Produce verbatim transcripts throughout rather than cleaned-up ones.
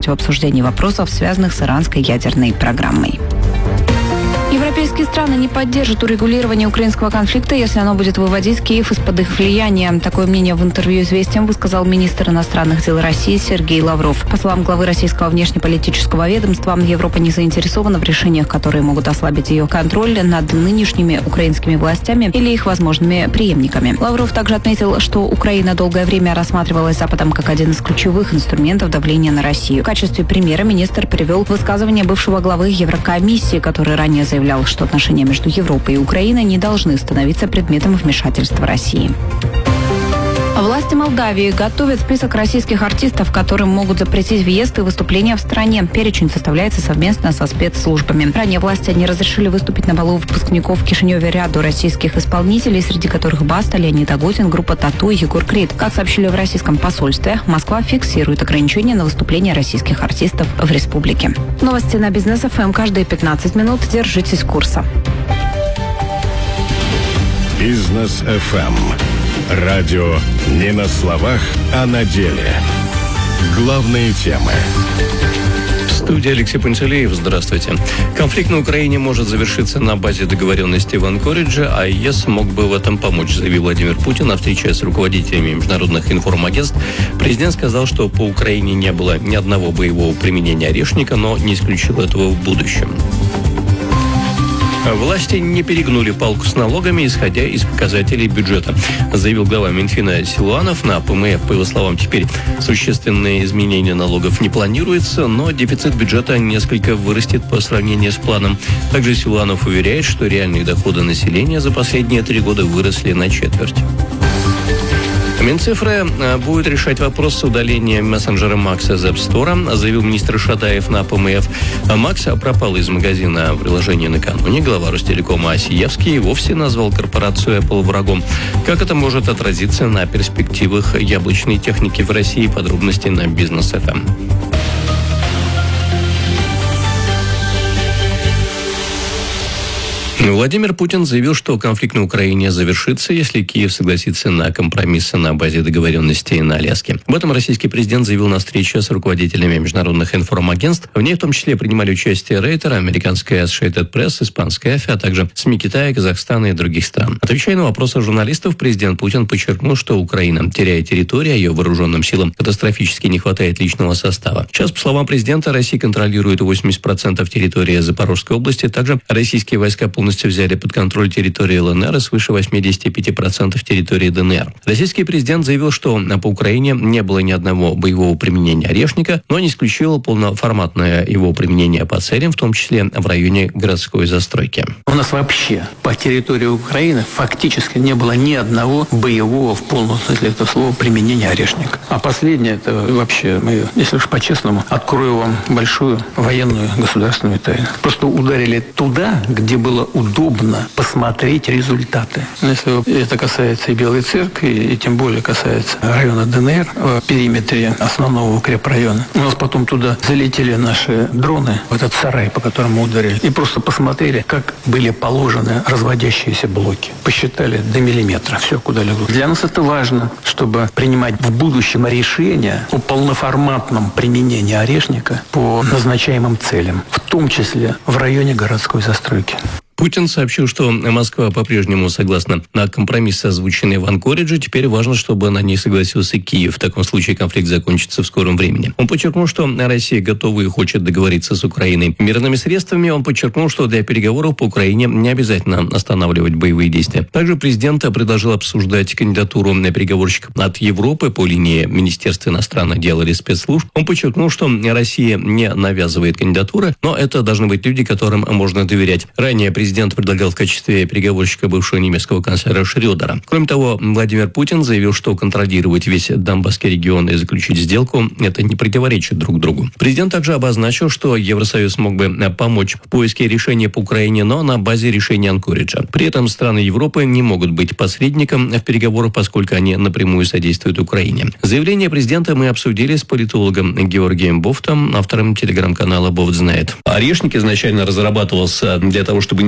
в обсуждении вопросов, связанных с иранской ядерной программой. Европейские страны не поддержат урегулирование украинского конфликта, если оно будет выводить Киев из-под их влияния. Такое мнение в интервью «Известиям» высказал министр иностранных дел России Сергей Лавров. По словам главы российского внешнеполитического ведомства, Европа не заинтересована в решениях, которые могут ослабить ее контроль над нынешними украинскими властями или их возможными преемниками. Лавров также отметил, что Украина долгое время рассматривалась Западом как один из ключевых инструментов давления на Россию. В качестве примера министр привел высказывание бывшего главы Еврокомиссии, который ранее заявил, заявлял, что отношения между Европой и Украиной не должны становиться предметом вмешательства России. Власти Молдавии готовят список российских артистов, которым могут запретить въезд и выступления в стране. Перечень составляется совместно со спецслужбами. Ранее власти не разрешили выступить на балу выпускников в Кишиневе ряду российских исполнителей, среди которых Баста, Леонид Агутин, группа Тату и Егор Крид. Как сообщили в российском посольстве, Москва фиксирует ограничения на выступления российских артистов в республике. Новости на Бизнес эф эм каждые пятнадцать минут. Держитесь курса. Бизнес эф эм. Радио не на словах, а на деле. Главные темы. В студии Алексей Пантелеев. Здравствуйте. Конфликт на Украине может завершиться на базе договоренности в Анкоридже, а ЕС мог бы в этом помочь, заявил Владимир Путин на встрече с руководителями международных информагентств. Президент сказал, что по Украине не было ни одного боевого применения орешника, но не исключил этого в будущем. Власти не перегнули палку с налогами, исходя из показателей бюджета, заявил глава Минфина Силуанов. На ПМФ, по его словам, теперь существенные изменения налогов не планируется, но дефицит бюджета несколько вырастет по сравнению с планом. Также Силуанов уверяет, что реальные доходы населения за последние три года выросли на четверть. Минцифры будет решать вопрос с удалением мессенджера Макс из App Store, заявил министр Шадаев на ПМФ. Макс пропал из магазина приложения накануне. Глава Ростелекома Осиевский вовсе назвал корпорацию Apple врагом. Как это может отразиться на перспективах яблочной техники в России? Подробности на Бизнес эф эм. Владимир Путин заявил, что конфликт на Украине завершится, если Киев согласится на компромиссы на базе договоренностей на Аляске. Об этом российский президент заявил на встрече с руководителями международных информагентств. В ней в том числе принимали участие Рейтер, американская Associated Press, испанская эй эф пи, а также СМИ Китая, Казахстана и других стран. Отвечая на вопросы журналистов, президент Путин подчеркнул, что Украина теряет территорию, а ее вооруженным силам катастрофически не хватает личного состава. Сейчас, по словам президента, Россия контролирует восемьдесят процентов территории Запорожской области. Также российские войска полностью взяли под контроль территории эл эн эр и свыше восемьдесят пять процентов территории дэ эн эр. Российский президент заявил, что по Украине не было ни одного боевого применения орешника, но не исключил полноформатное его применение по целям, в том числе в районе городской застройки. У нас вообще по территории Украины фактически не было ни одного боевого в полном смысле этого слова применения орешника. А последнее, это вообще, мы, если уж по-честному, открою вам большую военную государственную тайну. Просто ударили туда, где было удобно посмотреть результаты. Если это касается и Белой Церкви, и тем более касается района дэ эн эр, в периметре основного укрепрайона. У нас потом туда залетели наши дроны, в этот сарай, по которому ударили, и просто посмотрели, как были положены разводящиеся блоки. Посчитали до миллиметра, все куда легло. Для нас это важно, чтобы принимать в будущем решения о полноформатном применении орешника по назначаемым целям, в том числе в районе городской застройки. Путин сообщил, что Москва по-прежнему согласна на компромиссы, озвученные в Анкоридже. Теперь важно, чтобы на них согласился Киев. В таком случае конфликт закончится в скором времени. Он подчеркнул, что Россия готова и хочет договориться с Украиной мирными средствами. Он подчеркнул, что для переговоров по Украине не обязательно останавливать боевые действия. Также президент предложил обсуждать кандидатуру на переговорщика от Европы по линии Министерства иностранных дел или спецслужб. Он подчеркнул, что Россия не навязывает кандидатуры, но это должны быть люди, которым можно доверять. Ранее президент Президент предлагал в качестве переговорщика бывшего немецкого канцлера Шрёдера. Кроме того, Владимир Путин заявил, что контролировать весь Донбасский регион и заключить сделку – это не противоречит друг другу. Президент также обозначил, что Евросоюз мог бы помочь в поиске решения по Украине, но на базе решения Анкориджа. При этом страны Европы не могут быть посредником в переговорах, поскольку они напрямую содействуют Украине. Заявление президента мы обсудили с политологом Георгием Бофтом, автором телеграм-канала «Бофт знает». Орешник изначально разрабатывался для того, чтобы нести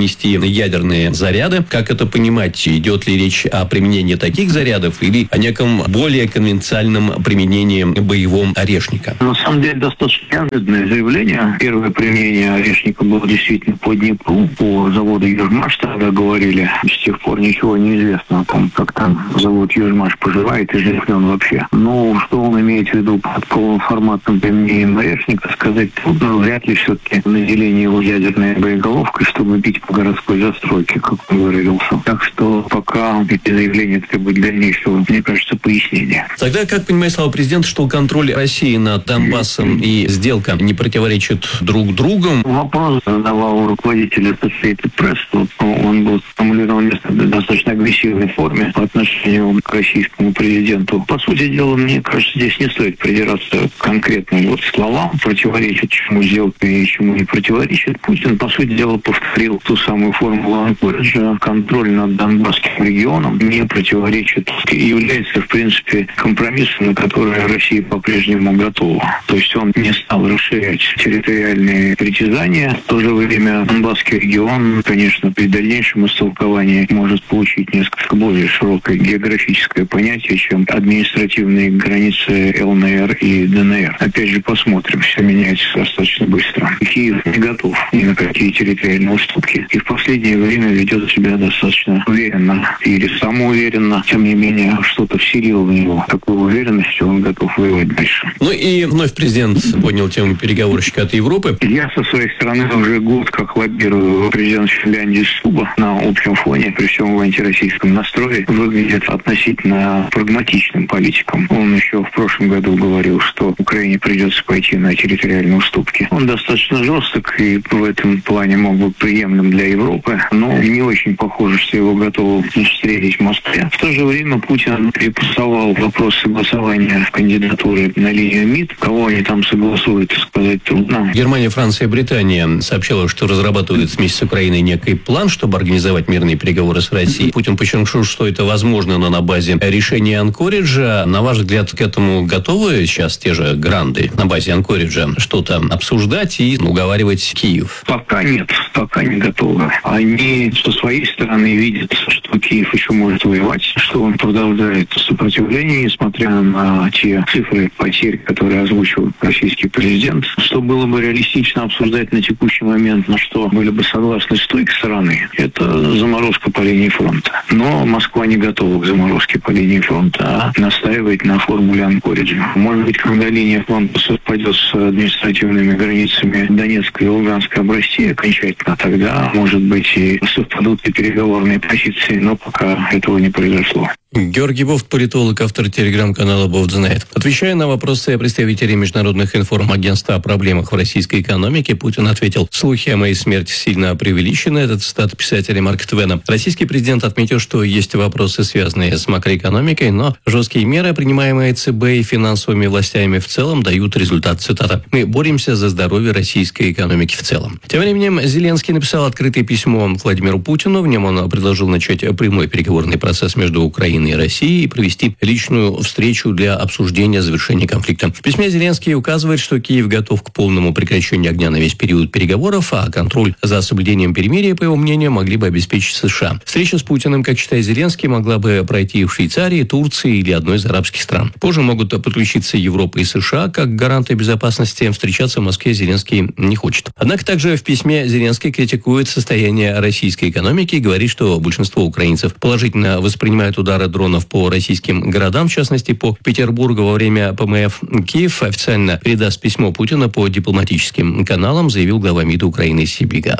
нести ядерные заряды. Как это понимать? Идет ли речь о применении таких зарядов или о неком более конвенциальном применении боевого орешника? На самом деле достаточно неожиданное заявление. Первое применение орешника было действительно по Днепру, по заводу «Южмаш» тогда говорили. С тех пор ничего не известно о том, как там завод «Южмаш» поживает и жив ли он вообще. Но что он имеет в виду под полноформатным применением орешника, сказать трудно. Вряд ли все-таки наделение его ядерной боеголовкой, чтобы бить по городской застройке, как он выразился. Так что пока эти заявления требуют дальнейшего, мне кажется, пояснения. Тогда, как понимает слова президента, что контроль России над Донбассом и сделка не противоречат друг другу? Вопрос задавал руководитель Associated Press. Вот он был сформулирован в достаточно агрессивной форме по отношению к российскому президенту. По сути дела, мне кажется, здесь не стоит придираться к конкретным вот словам, противоречит чему сделка и чему не противоречит. Путин, по сути дела, повторил ту самую формулу Анкориджа. Контроль над Донбасским регионом не противоречит и является, в принципе, компромиссом, на который Россия по-прежнему готова. То есть он не стал расширять территориальные притязания. В то же время Донбасский регион, конечно, при дальнейшем истолковании может получить несколько более широкое географическое понятие, чем административные границы ЛНР и ДНР. Опять же, посмотрим. Все меняется достаточно быстро. Киев не готов ни на какие территориальные уступки. И в последнее время ведет себя достаточно уверенно. Или самоуверенно. Тем не менее, что-то вселило в него такую уверенность, что он готов воевать дальше. Ну и вновь президент поднял тему переговорщика от Европы. Я со своей стороны уже год как лоббирую президент Финляндии Стуба на общем фоне, при всем в антироссийском настрое, выглядит относительно прагматичным политиком. Он еще в прошлом году говорил, что Украине придется пойти на территориальные уступки. Он достаточно жесток и в этом плане мог быть приемлем для Европы, но не очень похоже, что его готовы встретить в Москве. В то же время Путин перепасовал вопрос согласования кандидатуры на линию МИД. Кого они там согласуют, сказать трудно. Германия, Франция и Британия сообщила, что разрабатывают вместе с Украиной некий план, чтобы организовать мирные переговоры с Россией. Путин подчеркнул, что это возможно, но на базе решения Анкориджа. На ваш взгляд, к этому готовы сейчас те же гранды на базе Анкориджа что-то обсуждать и уговаривать Киев? Пока нет, пока не готовы. Они со своей стороны видят, что Киев еще может воевать, что он продолжает сопротивление, несмотря на те цифры потерь, которые озвучил российский президент. Что было бы реалистично обсуждать на текущий момент, на что были бы согласны с той стороны, это заморозка по линии фронта. Но Москва не готова к заморозке по линии фронта, а настаивает на формуле Анкориджа. Может быть, когда линия фронта совпадет с административными границами Донецкой и Луганской областей окончательно, тогда, может быть, и совпадут и переговорные позиции, но пока этого не произошло. Георгий Бофт, политолог, автор телеграм-канала «Бофт знает». Отвечая на вопросы представителей международных информагентств о проблемах в российской экономике, Путин ответил: «Слухи о моей смерти сильно преувеличены». Это цитата писателя Марка Твена. Российский президент отметил, что есть вопросы, связанные с макроэкономикой, но жесткие меры, принимаемые ЦБ и финансовыми властями в целом, дают результат. Цитата: «Мы боремся за здоровье российской экономики в целом». Тем временем Зеленский написал открытое письмо Владимиру Путину. В нем он предложил начать прямой переговорный процесс между Украиной и России и провести личную встречу для обсуждения завершения конфликта. В письме Зеленский указывает, что Киев готов к полному прекращению огня на весь период переговоров, а контроль за соблюдением перемирия, по его мнению, могли бы обеспечить США. Встреча с Путиным, как считает Зеленский, могла бы пройти в Швейцарии, Турции или одной из арабских стран. Позже могут подключиться Европа и США как гаранты безопасности. Встречаться в Москве Зеленский не хочет. Однако также в письме Зеленский критикует состояние российской экономики и говорит, что большинство украинцев положительно воспринимают удары дронов по российским городам, в частности, по Петербургу во время ПМФ. Киев официально передаст письмо Путина по дипломатическим каналам, заявил глава МИДа Украины Сибига.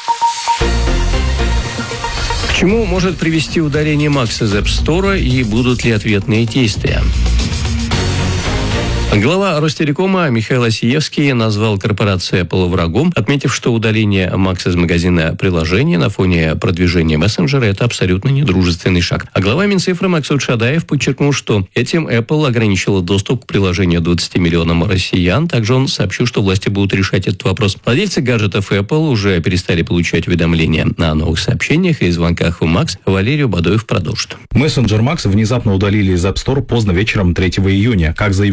К чему может привести удаление Макса из App Store и будут ли ответные действия? Глава Ростелекома Михаил Осиевский назвал корпорацию Apple врагом, отметив, что удаление Макса из магазина приложений на фоне продвижения мессенджера – это абсолютно недружественный шаг. А глава Минцифры Максут Шадаев подчеркнул, что этим Apple ограничила доступ к приложению двадцати миллионам россиян. Также он сообщил, что власти будут решать этот вопрос. Владельцы гаджетов Apple уже перестали получать уведомления о новых сообщениях и звонках в Макс. Валерий Бадоев продолжит. Мессенджер Макс внезапно удалили из App Store поздно вечером третьего июня. Как заявил глава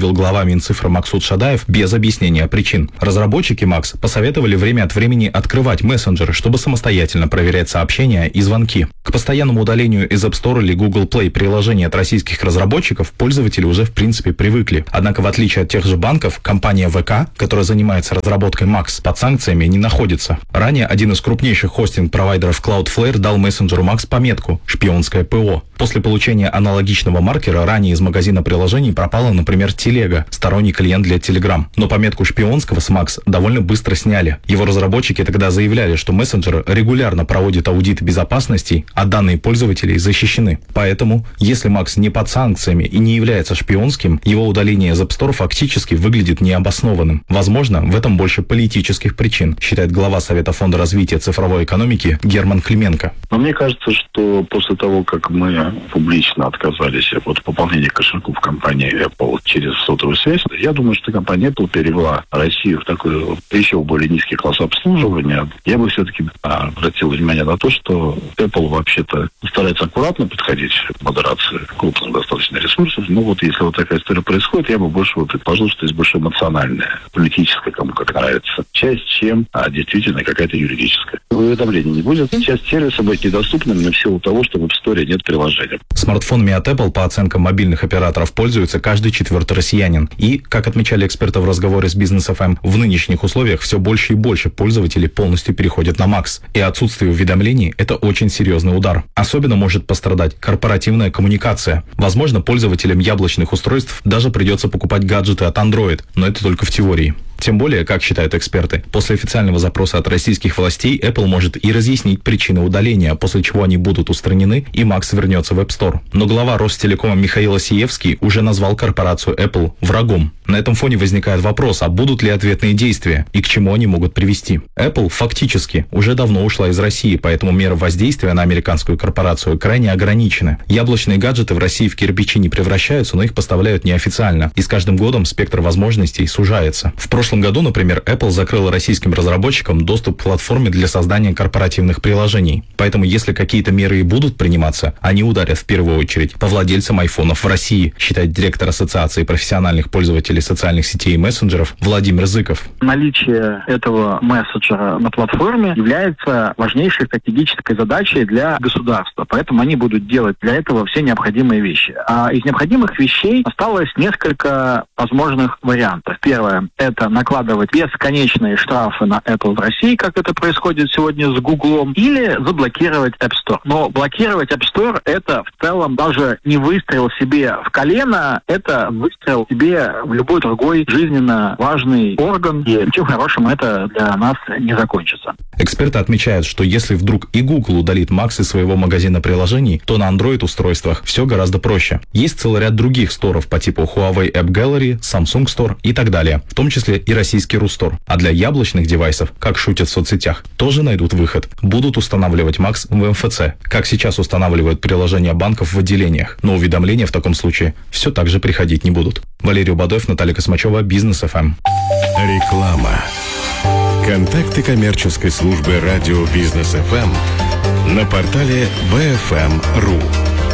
Новин Цифра Максут Шадаев без объяснения причин. Разработчики Макс посоветовали время от времени открывать мессенджеры, чтобы самостоятельно проверять сообщения и звонки. К постоянному удалению из App Store или Google Play приложений от российских разработчиков пользователи уже в принципе привыкли. Однако, в отличие от тех же банков, компания вэ ка, которая занимается разработкой Макс, под санкциями не находится. Ранее один из крупнейших хостинг-провайдеров Cloudflare дал мессенджеру Макс пометку «Шпионское ПО». После получения аналогичного маркера ранее из магазина приложений пропала, например, Телега, сторонний клиент для Telegram. Но пометку шпионского с Макс довольно быстро сняли. Его разработчики тогда заявляли, что мессенджер регулярно проводит аудит безопасности, а данные пользователей защищены. Поэтому, если Макс не под санкциями и не является шпионским, его удаление из App Store фактически выглядит необоснованным. Возможно, в этом больше политических причин, считает глава Совета фонда развития цифровой экономики Герман Клименко. Но мне кажется, что после того, как мы публично отказались от пополнения кошельков компании Apple через сотовую связь, я думаю, что компания Apple перевела Россию в такой еще более низкий класс обслуживания. Я бы все-таки обратил внимание на то, что Apple вообще-то старается аккуратно подходить к модерации крупных достаточно ресурсов. Но вот если вот такая история происходит, я бы больше вот предположил, что здесь больше эмоциональная, политическая, кому как нравится часть, чем а, действительно какая-то юридическая. Уведомлений не будет. Часть сервиса будет недоступным в силу того, что в App Store нет приложения. Смартфонами от Apple, по оценкам мобильных операторов, пользуется каждый четвертый россиянин. И, как отмечали эксперты в разговоре с Бизнес эф эм, в нынешних условиях все больше и больше пользователей полностью переходят на Макс. И отсутствие уведомлений – это очень серьезный удар. Особенно может пострадать корпоративная коммуникация. Возможно, пользователям яблочных устройств даже придется покупать гаджеты от Android, но это только в теории. Тем более, как считают эксперты, после официального запроса от российских властей Apple может и разъяснить причины удаления, после чего они будут устранены и Макс вернется в App Store. Но глава Ростелекома Михаил Осиевский уже назвал корпорацию Apple врагом. На этом фоне возникает вопрос, а будут ли ответные действия и к чему они могут привести. Apple фактически уже давно ушла из России, поэтому меры воздействия на американскую корпорацию крайне ограничены. Яблочные гаджеты в России в кирпичи не превращаются, но их поставляют неофициально. И с каждым годом спектр возможностей сужается. В прошлом году, например, Apple закрыла российским разработчикам доступ к платформе для создания корпоративных приложений. Поэтому, если какие-то меры и будут приниматься, они ударят в первую очередь по владельцам айфонов в России, считает директор Ассоциации профессиональных пользователей социальных сетей и мессенджеров Владимир Зыков. Наличие этого мессенджера на платформе является важнейшей стратегической задачей для государства. Поэтому они будут делать для этого все необходимые вещи. А из необходимых вещей осталось несколько возможных вариантов. Первое – это накладывать бесконечные штрафы на Apple в России, как это происходит сегодня с Гуглом, или заблокировать App Store. Но блокировать App Store – это в целом даже не выстрел себе в колено, это выстрел себе в любой другой жизненно важный орган, и ничем хорошим это для нас не закончится. Эксперты отмечают, что если вдруг и Google удалит Макс из своего магазина приложений, то на Android-устройствах все гораздо проще. Есть целый ряд других сторов по типу Huawei App Gallery, Samsung Store и так далее, в том числе и российский Рустор. А для яблочных девайсов, как шутят в соцсетях, тоже найдут выход. Будут устанавливать Макс в эм эф цэ, как сейчас устанавливают приложения банков в отделениях. Но уведомления в таком случае все так же приходить не будут. Валерий Убадоев, Наталья Космачева, Бизнес эф эм. Реклама. Контакты коммерческой службы радио Бизнес эф эм на портале би эф эм точка ру.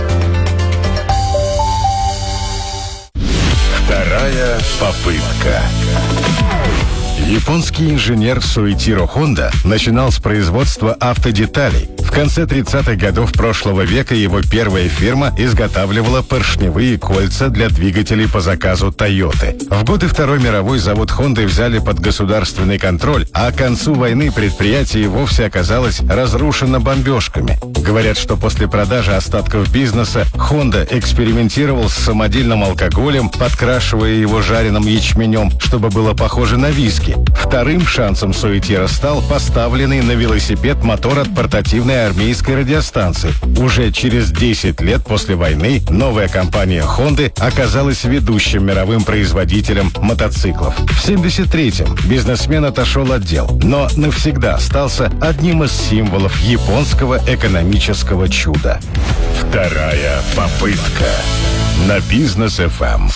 Вторая попытка. Японский инженер Суэтиро Хонда начинал с производства автодеталей. В конце тридцатых годов прошлого века его первая фирма изготавливала поршневые кольца для двигателей по заказу Тойоты. В годы Второй мировой завод Хонды взяли под государственный контроль, а к концу войны предприятие и вовсе оказалось разрушено бомбежками. Говорят, что после продажи остатков бизнеса Хонда экспериментировал с самодельным алкоголем, подкрашивая его жареным ячменем, чтобы было похоже на виски. Вторым шансом Суэтиро стал поставленный на велосипед мотор от портативной армейской радиостанции. Уже через десять лет после войны новая компания Honda оказалась ведущим мировым производителем мотоциклов. В семьдесят третьем бизнесмен отошел от дел, но навсегда остался одним из символов японского экономического чуда. Вторая попытка на Бизнес эф эм.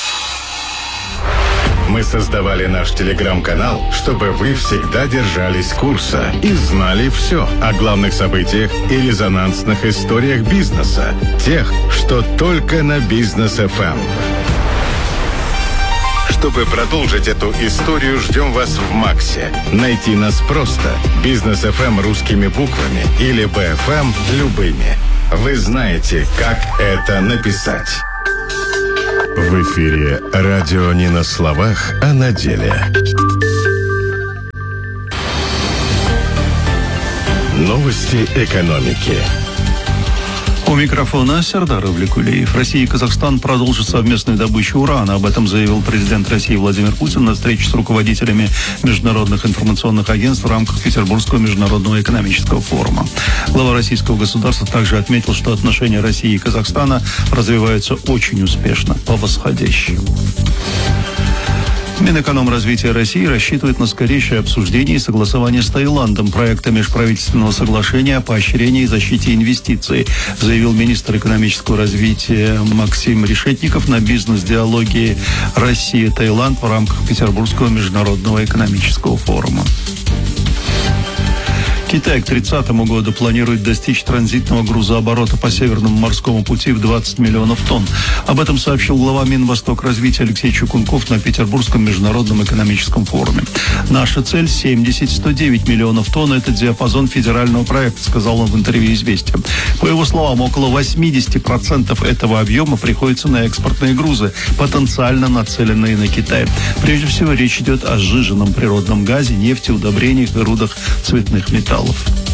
Мы создавали наш телеграм-канал, чтобы вы всегда держались курса и знали все о главных событиях и резонансных историях бизнеса. Тех, что только на Бизнес эф эм. Чтобы продолжить эту историю, ждем вас в МАКСе. Найти нас просто. Бизнес эф эм русскими буквами или би эф эм любыми. Вы знаете, как это написать. В эфире радио не на словах, а на деле. Новости экономики. У микрофона Сердар Ивликулиев. Россия и Казахстан продолжат совместную добычу урана. Об этом заявил президент России Владимир Путин на встрече с руководителями международных информационных агентств в рамках Петербургского международного экономического форума. Глава российского государства также отметил, что отношения России и Казахстана развиваются очень успешно, по восходящей. Минэкономразвития России рассчитывает на скорейшее обсуждение и согласование с Таиландом проекта межправительственного соглашения о поощрении и защите инвестиций, заявил министр экономического развития Максим Решетников на бизнес-диалоге Россия-Таиланд в рамках Петербургского международного экономического форума. Китай к тридцатому году планирует достичь транзитного грузооборота по Северному морскому пути в двадцать миллионов тонн. Об этом сообщил глава Минвостокразвития Алексей Чукунков на Петербургском международном экономическом форуме. Наша цель семьдесят - сто девять миллионов тонн. Это диапазон федерального проекта, сказал он в интервью «Известия». По его словам, около восемьдесят процентов этого объема приходится на экспортные грузы, потенциально нацеленные на Китай. Прежде всего, речь идет о сжиженном природном газе, нефти, удобрениях и рудах цветных металлов.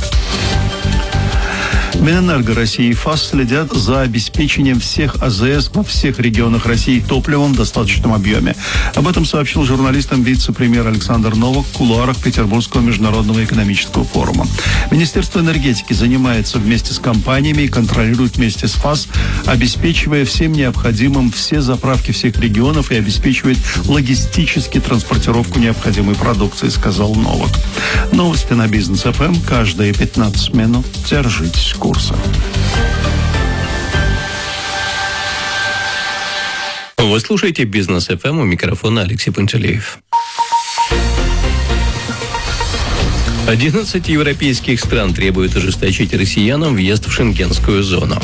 Минэнерго России и ФАС следят за обеспечением всех а зэ эс во всех регионах России топливом в достаточном объеме. Об этом сообщил журналистам вице-премьер Александр Новак в кулуарах Петербургского международного экономического форума. Министерство энергетики занимается вместе с компаниями и контролирует вместе с ФАС, обеспечивая всем необходимым все заправки всех регионов и обеспечивает логистически транспортировку необходимой продукции, сказал Новак. Новости на Бизнес эф эм каждые пятнадцать минут. Держитесь курса. Вы слушаете Бизнес эф эм, у микрофона Алексей Пантелеев. одиннадцать европейских стран требуют ожесточить россиянам въезд в шенгенскую зону.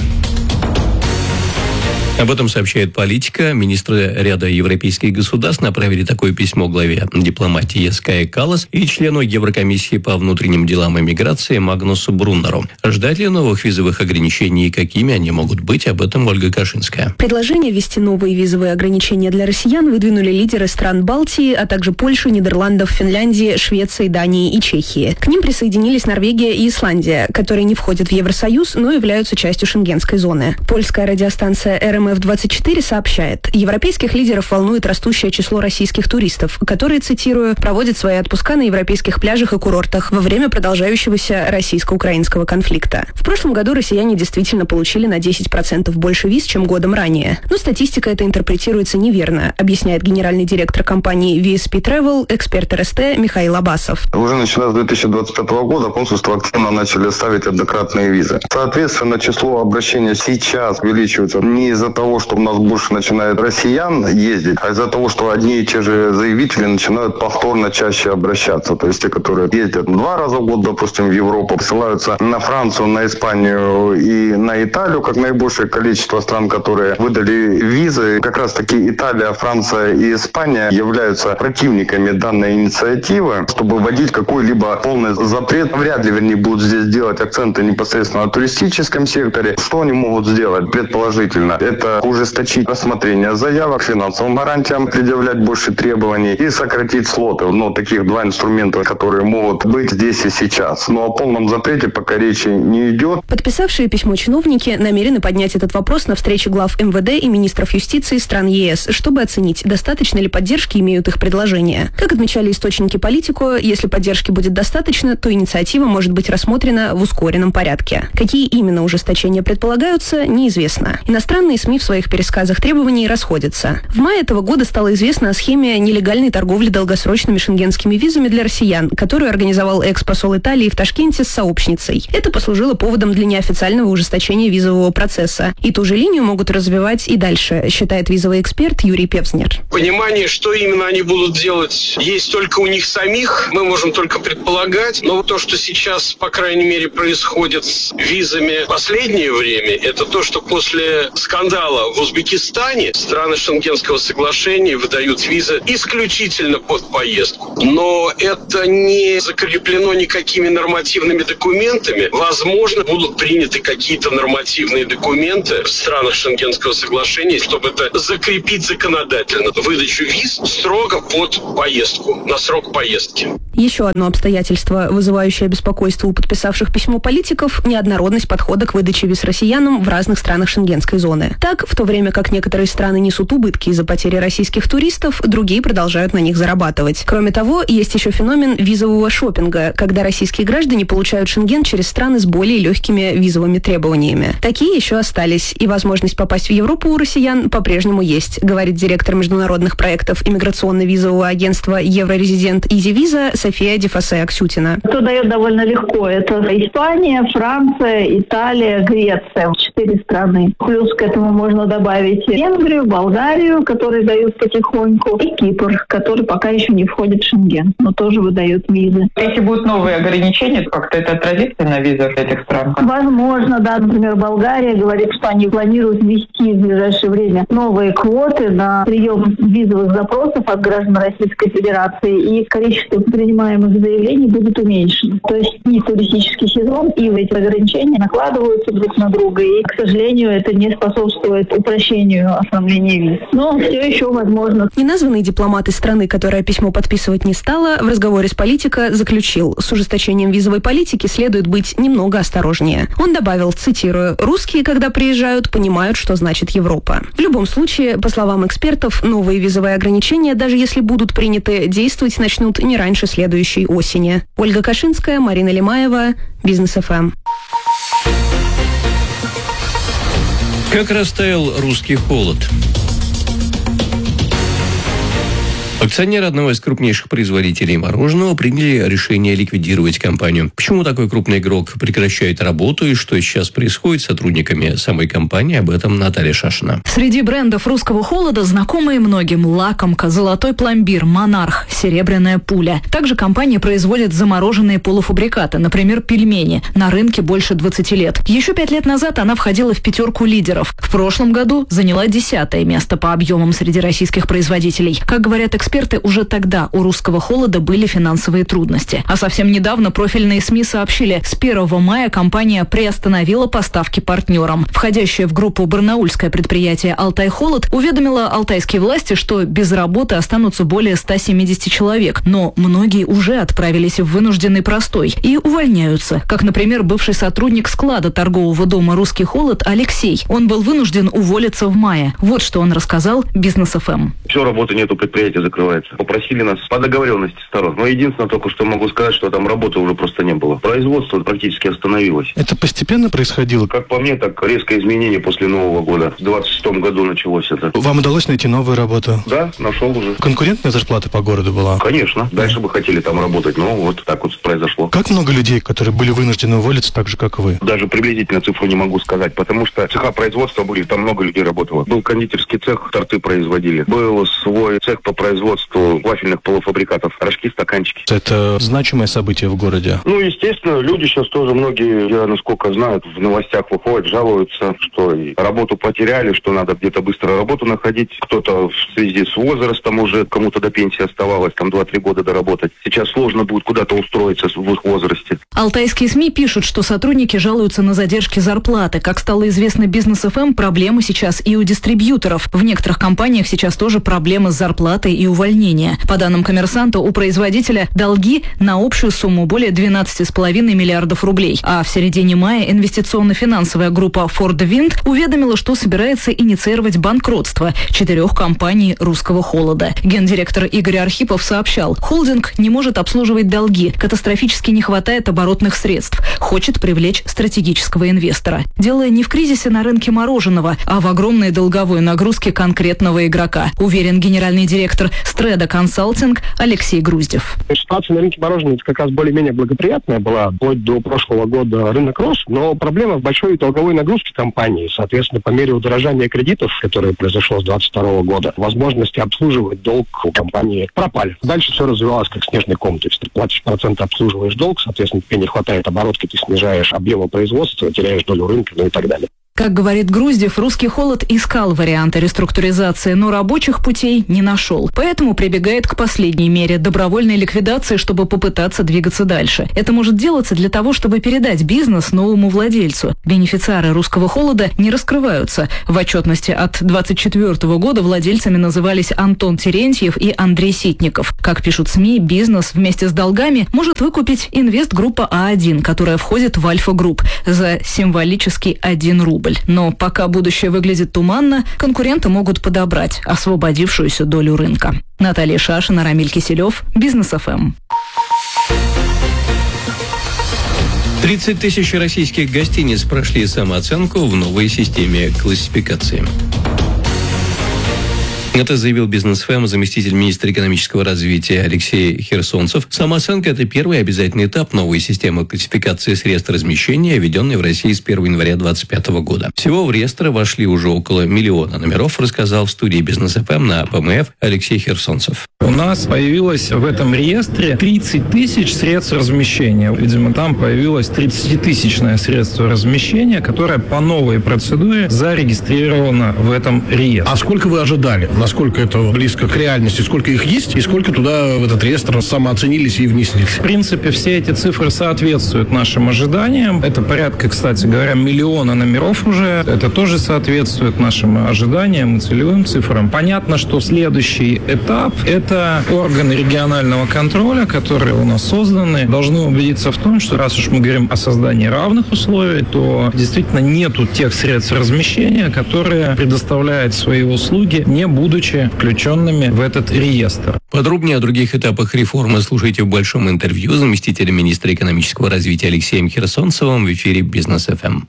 Об этом сообщает «Политика». Министры ряда европейских государств направили такое письмо главе дипломатии Кая Каллас и члену Еврокомиссии по внутренним делам и миграции Магнусу Бруннеру. Ждать ли новых визовых ограничений и какими они могут быть? Об этом Ольга Кашинская. Предложение ввести новые визовые ограничения для россиян выдвинули лидеры стран Балтии, а также Польши, Нидерландов, Финляндии, Швеции, Дании и Чехии. К ним присоединились Норвегия и Исландия, которые не входят в Евросоюз, но являются частью шенгенской зоны. Польская радиостанция эр эм эф двадцать четыре сообщает, европейских лидеров волнует растущее число российских туристов, которые, цитирую, проводят свои отпуска на европейских пляжах и курортах во время продолжающегося российско-украинского конфликта. В прошлом году россияне действительно получили на десять процентов больше виз, чем годом ранее. Но статистика эта интерпретируется неверно, объясняет генеральный директор компании ви эс пи Travel, эксперт эр эс тэ Михаил Абасов. Уже начиная с две тысячи двадцать пятого года консульства активно начали ставить однократные визы. Соответственно, число обращений сейчас увеличивается не из-за того, что у нас больше начинает россиян ездить, а из-за того, что одни и те же заявители начинают повторно чаще обращаться. То есть те, которые ездят два раза в год, допустим, в Европу, ссылаются на Францию, на Испанию и на Италию, как наибольшее количество стран, которые выдали визы. Как раз таки Италия, Франция и Испания являются противниками данной инициативы. Чтобы вводить какой-либо полный запрет, вряд ли, вернее, будут здесь делать акценты непосредственно на туристическом секторе. Что они могут сделать, предположительно? Это ужесточить рассмотрение заявок, финансовым гарантиям предъявлять больше требований и сократить слоты. Но таких два инструмента, которые могут быть здесь и сейчас. Но о полном запрете пока речи не идет. Подписавшие письмо чиновники намерены поднять этот вопрос на встрече глав эм вэ дэ и министров юстиции стран е эс, чтобы оценить, достаточно ли поддержки имеют их предложения. Как отмечали источники «Политику», если поддержки будет достаточно, то инициатива может быть рассмотрена в ускоренном порядке. Какие именно ужесточения предполагаются, неизвестно. Иностранные СМИ в своих пересказах требований расходятся. В мае этого года стало известно о схеме нелегальной торговли долгосрочными шенгенскими визами для россиян, которую организовал экс-посол Италии в Ташкенте с сообщницей. Это послужило поводом для неофициального ужесточения визового процесса. И ту же линию могут развивать и дальше, считает визовый эксперт Юрий Певзнер. Понимание, что именно они будут делать, есть только у них самих. Мы можем только предполагать. Но вот то, что сейчас, по крайней мере, происходит с визами в последнее время, это то, что после скандала стало в Узбекистане, страны Шенгенского соглашения выдают визы исключительно под поездку. Но это не закреплено никакими нормативными документами. Возможно, будут приняты какие-то нормативные документы в странах Шенгенского соглашения, чтобы это закрепить законодательно. Выдачу виз строго под поездку, на срок поездки. Еще одно обстоятельство, вызывающее беспокойство у подписавших письмо политиков – неоднородность подхода к выдаче виз россиянам в разных странах шенгенской зоны. Так, в то время как некоторые страны несут убытки из-за потери российских туристов, другие продолжают на них зарабатывать. Кроме того, есть еще феномен визового шопинга, когда российские граждане получают Шенген через страны с более легкими визовыми требованиями. Такие еще остались, и возможность попасть в Европу у россиян по-прежнему есть, говорит директор международных проектов иммиграционно-визового агентства «Еврорезидент Изи-Виза» София Дефасе-Аксютина. Это дает довольно легко. Это Испания, Франция, Италия, Греция. Четыре страны. Плюс к этому можно добавить Венгрию, Болгарию, которые дают потихоньку, и Кипр, который пока еще не входит в Шенген, но тоже выдают визы. Если будут новые ограничения, как-то это отразится на визах этих стран? Возможно, да. Например, Болгария говорит, что они планируют ввести в ближайшее время новые квоты на прием визовых запросов от граждан Российской Федерации, и количество принимаемых заявлений будет уменьшено. То есть и туристический сезон, и эти ограничения накладываются друг на друга, и, к сожалению, это не способствует упрощению оформления виз. Но все еще возможно. Неназванный дипломат из страны, которая письмо подписывать не стала, в разговоре с политико заключил: с ужесточением визовой политики следует быть немного осторожнее. Он добавил, цитирую: «Русские, когда приезжают, понимают, что значит Европа». В любом случае, по словам экспертов, новые визовые ограничения, даже если будут приняты, действовать начнут не раньше следующей осени. Ольга Кашинская, Марина Лимаева, Бизнес эф эм. Как растаял русский холод? Акционеры одного из крупнейших производителей мороженого приняли решение ликвидировать компанию. Почему такой крупный игрок прекращает работу и что сейчас происходит с сотрудниками самой компании, об этом Наталья Шашина. Среди брендов русского холода знакомые многим: лакомка, золотой пломбир, монарх, серебряная пуля. Также компания производит замороженные полуфабрикаты, например, пельмени, на рынке больше двадцати лет. Еще пять лет назад она входила в пятерку лидеров. В прошлом году заняла десятое место по объемам среди российских производителей. Как говорят эксперты, Эксперты, уже тогда у русского холода были финансовые трудности. А совсем недавно профильные СМИ сообщили, с первого мая компания приостановила поставки партнерам. Входящее в группу барнаульское предприятие «Алтай Холод» уведомило алтайские власти, что без работы останутся более ста семидесяти человек. Но многие уже отправились в вынужденный простой и увольняются. Как, например, бывший сотрудник склада торгового дома «Русский холод» Алексей. Он был вынужден уволиться в мае. Вот что он рассказал Бизнес эф эм. Все, работы нету, предприятие закрывается. Попросили нас по договоренности сторон. Но единственное только, что могу сказать, что там работы уже просто не было. Производство практически остановилось. Это постепенно происходило? Как по мне, так резкое изменение после Нового года. В двадцать шестом году началось это. Вам удалось найти новую работу? Да, нашел уже. Конкурентная зарплата по городу была? Конечно. Дальше бы хотели там работать, но вот так вот произошло. Как много людей, которые были вынуждены уволиться так же, как вы? Даже приблизительно цифру не могу сказать, потому что цеха производства были, там много людей работало. Был кондитерский цех, торты производили. Был свой цех по производству вафельных полуфабрикатов, рожки, стаканчики. Это значимое событие в городе? Ну, естественно, люди сейчас тоже многие, я насколько знаю, в новостях выходят, жалуются, что и работу потеряли, что надо где-то быстро работу находить. Кто-то в связи с возрастом уже, кому-то до пенсии оставалось, там два-три года доработать. Сейчас сложно будет куда-то устроиться в их возрасте. Алтайские СМИ пишут, что сотрудники жалуются на задержки зарплаты. Как стало известно Бизнес эф эм, проблемы сейчас и у дистрибьюторов. В некоторых компаниях сейчас тоже проблемы с зарплатой и увольнения. По данным «Коммерсанта», у производителя долги на общую сумму более двенадцати с половиной миллиардов рублей. А в середине мая инвестиционно-финансовая группа Ford Wind уведомила, что собирается инициировать банкротство четырех компаний русского холода. Гендиректор Игорь Архипов сообщал, холдинг не может обслуживать долги, катастрофически не хватает оборотных средств, хочет привлечь стратегического инвестора. Дело не в кризисе на рынке мороженого, а в огромной долговой нагрузке конкретного игрока, уверен генеральный директор Стреда Консалтинг Алексей Груздев. Ситуация на рынке мороженого как раз более-менее благоприятная была. Вплоть до прошлого года рынок рос, но проблема в большой долговой нагрузке компании. Соответственно, по мере удорожания кредитов, которое произошло с двадцать второго года, возможности обслуживать долг у компании пропали. Дальше все развивалось как снежный ком. То есть ты платишь проценты, обслуживаешь долг, соответственно, тебе не хватает оборотки, ты снижаешь объемы производства, теряешь долю рынка, ну и так далее. Как говорит Груздев, русский холод искал варианты реструктуризации, но рабочих путей не нашел. Поэтому прибегает к последней мере – добровольной ликвидации, чтобы попытаться двигаться дальше. Это может делаться для того, чтобы передать бизнес новому владельцу. Бенефициары русского холода не раскрываются. В отчетности от двадцать четвёртого года владельцами назывались Антон Терентьев и Андрей Ситников. Как пишут СМИ, бизнес вместе с долгами может выкупить инвестгруппа А один, которая входит в Альфа-групп, за символический один рубль. Но пока будущее выглядит туманно, конкуренты могут подобрать освободившуюся долю рынка. Наталья Шашина, Рамиль Киселев, Бизнес эф эм. тридцать тысяч российских гостиниц прошли самооценку в новой системе классификации. Это заявил Бизнес эф эм заместитель министра экономического развития Алексей Херсонцев. Самооценка – это первый обязательный этап новой системы классификации средств размещения, введенной в России с первого января две тысячи двадцать пятого года. Всего в реестр вошли уже около миллиона номеров, рассказал в студии Бизнес эф эм на ПМФ Алексей Херсонцев. У нас появилось в этом реестре тридцать тысяч средств размещения. Видимо, там появилось тридцатитысячное средство размещения, которое по новой процедуре зарегистрировано в этом реестре. А сколько вы ожидали? Насколько это близко к реальности? Сколько их есть? И сколько туда в этот реестр самооценились и внеслись? В принципе, все эти цифры соответствуют нашим ожиданиям. Это порядка, кстати говоря, миллиона номеров уже. Это тоже соответствует нашим ожиданиям и целевым цифрам. Понятно, что следующий этап – это органы регионального контроля, которые у нас созданы, должны убедиться в том, что раз уж мы говорим о создании равных условий, то действительно нету тех средств размещения, которые предоставляют свои услуги, не будучи включенными в этот реестр. Подробнее о других этапах реформы слушайте в большом интервью заместителя министра экономического развития Алексеем Херсонцевым в эфире Бизнес эф эм.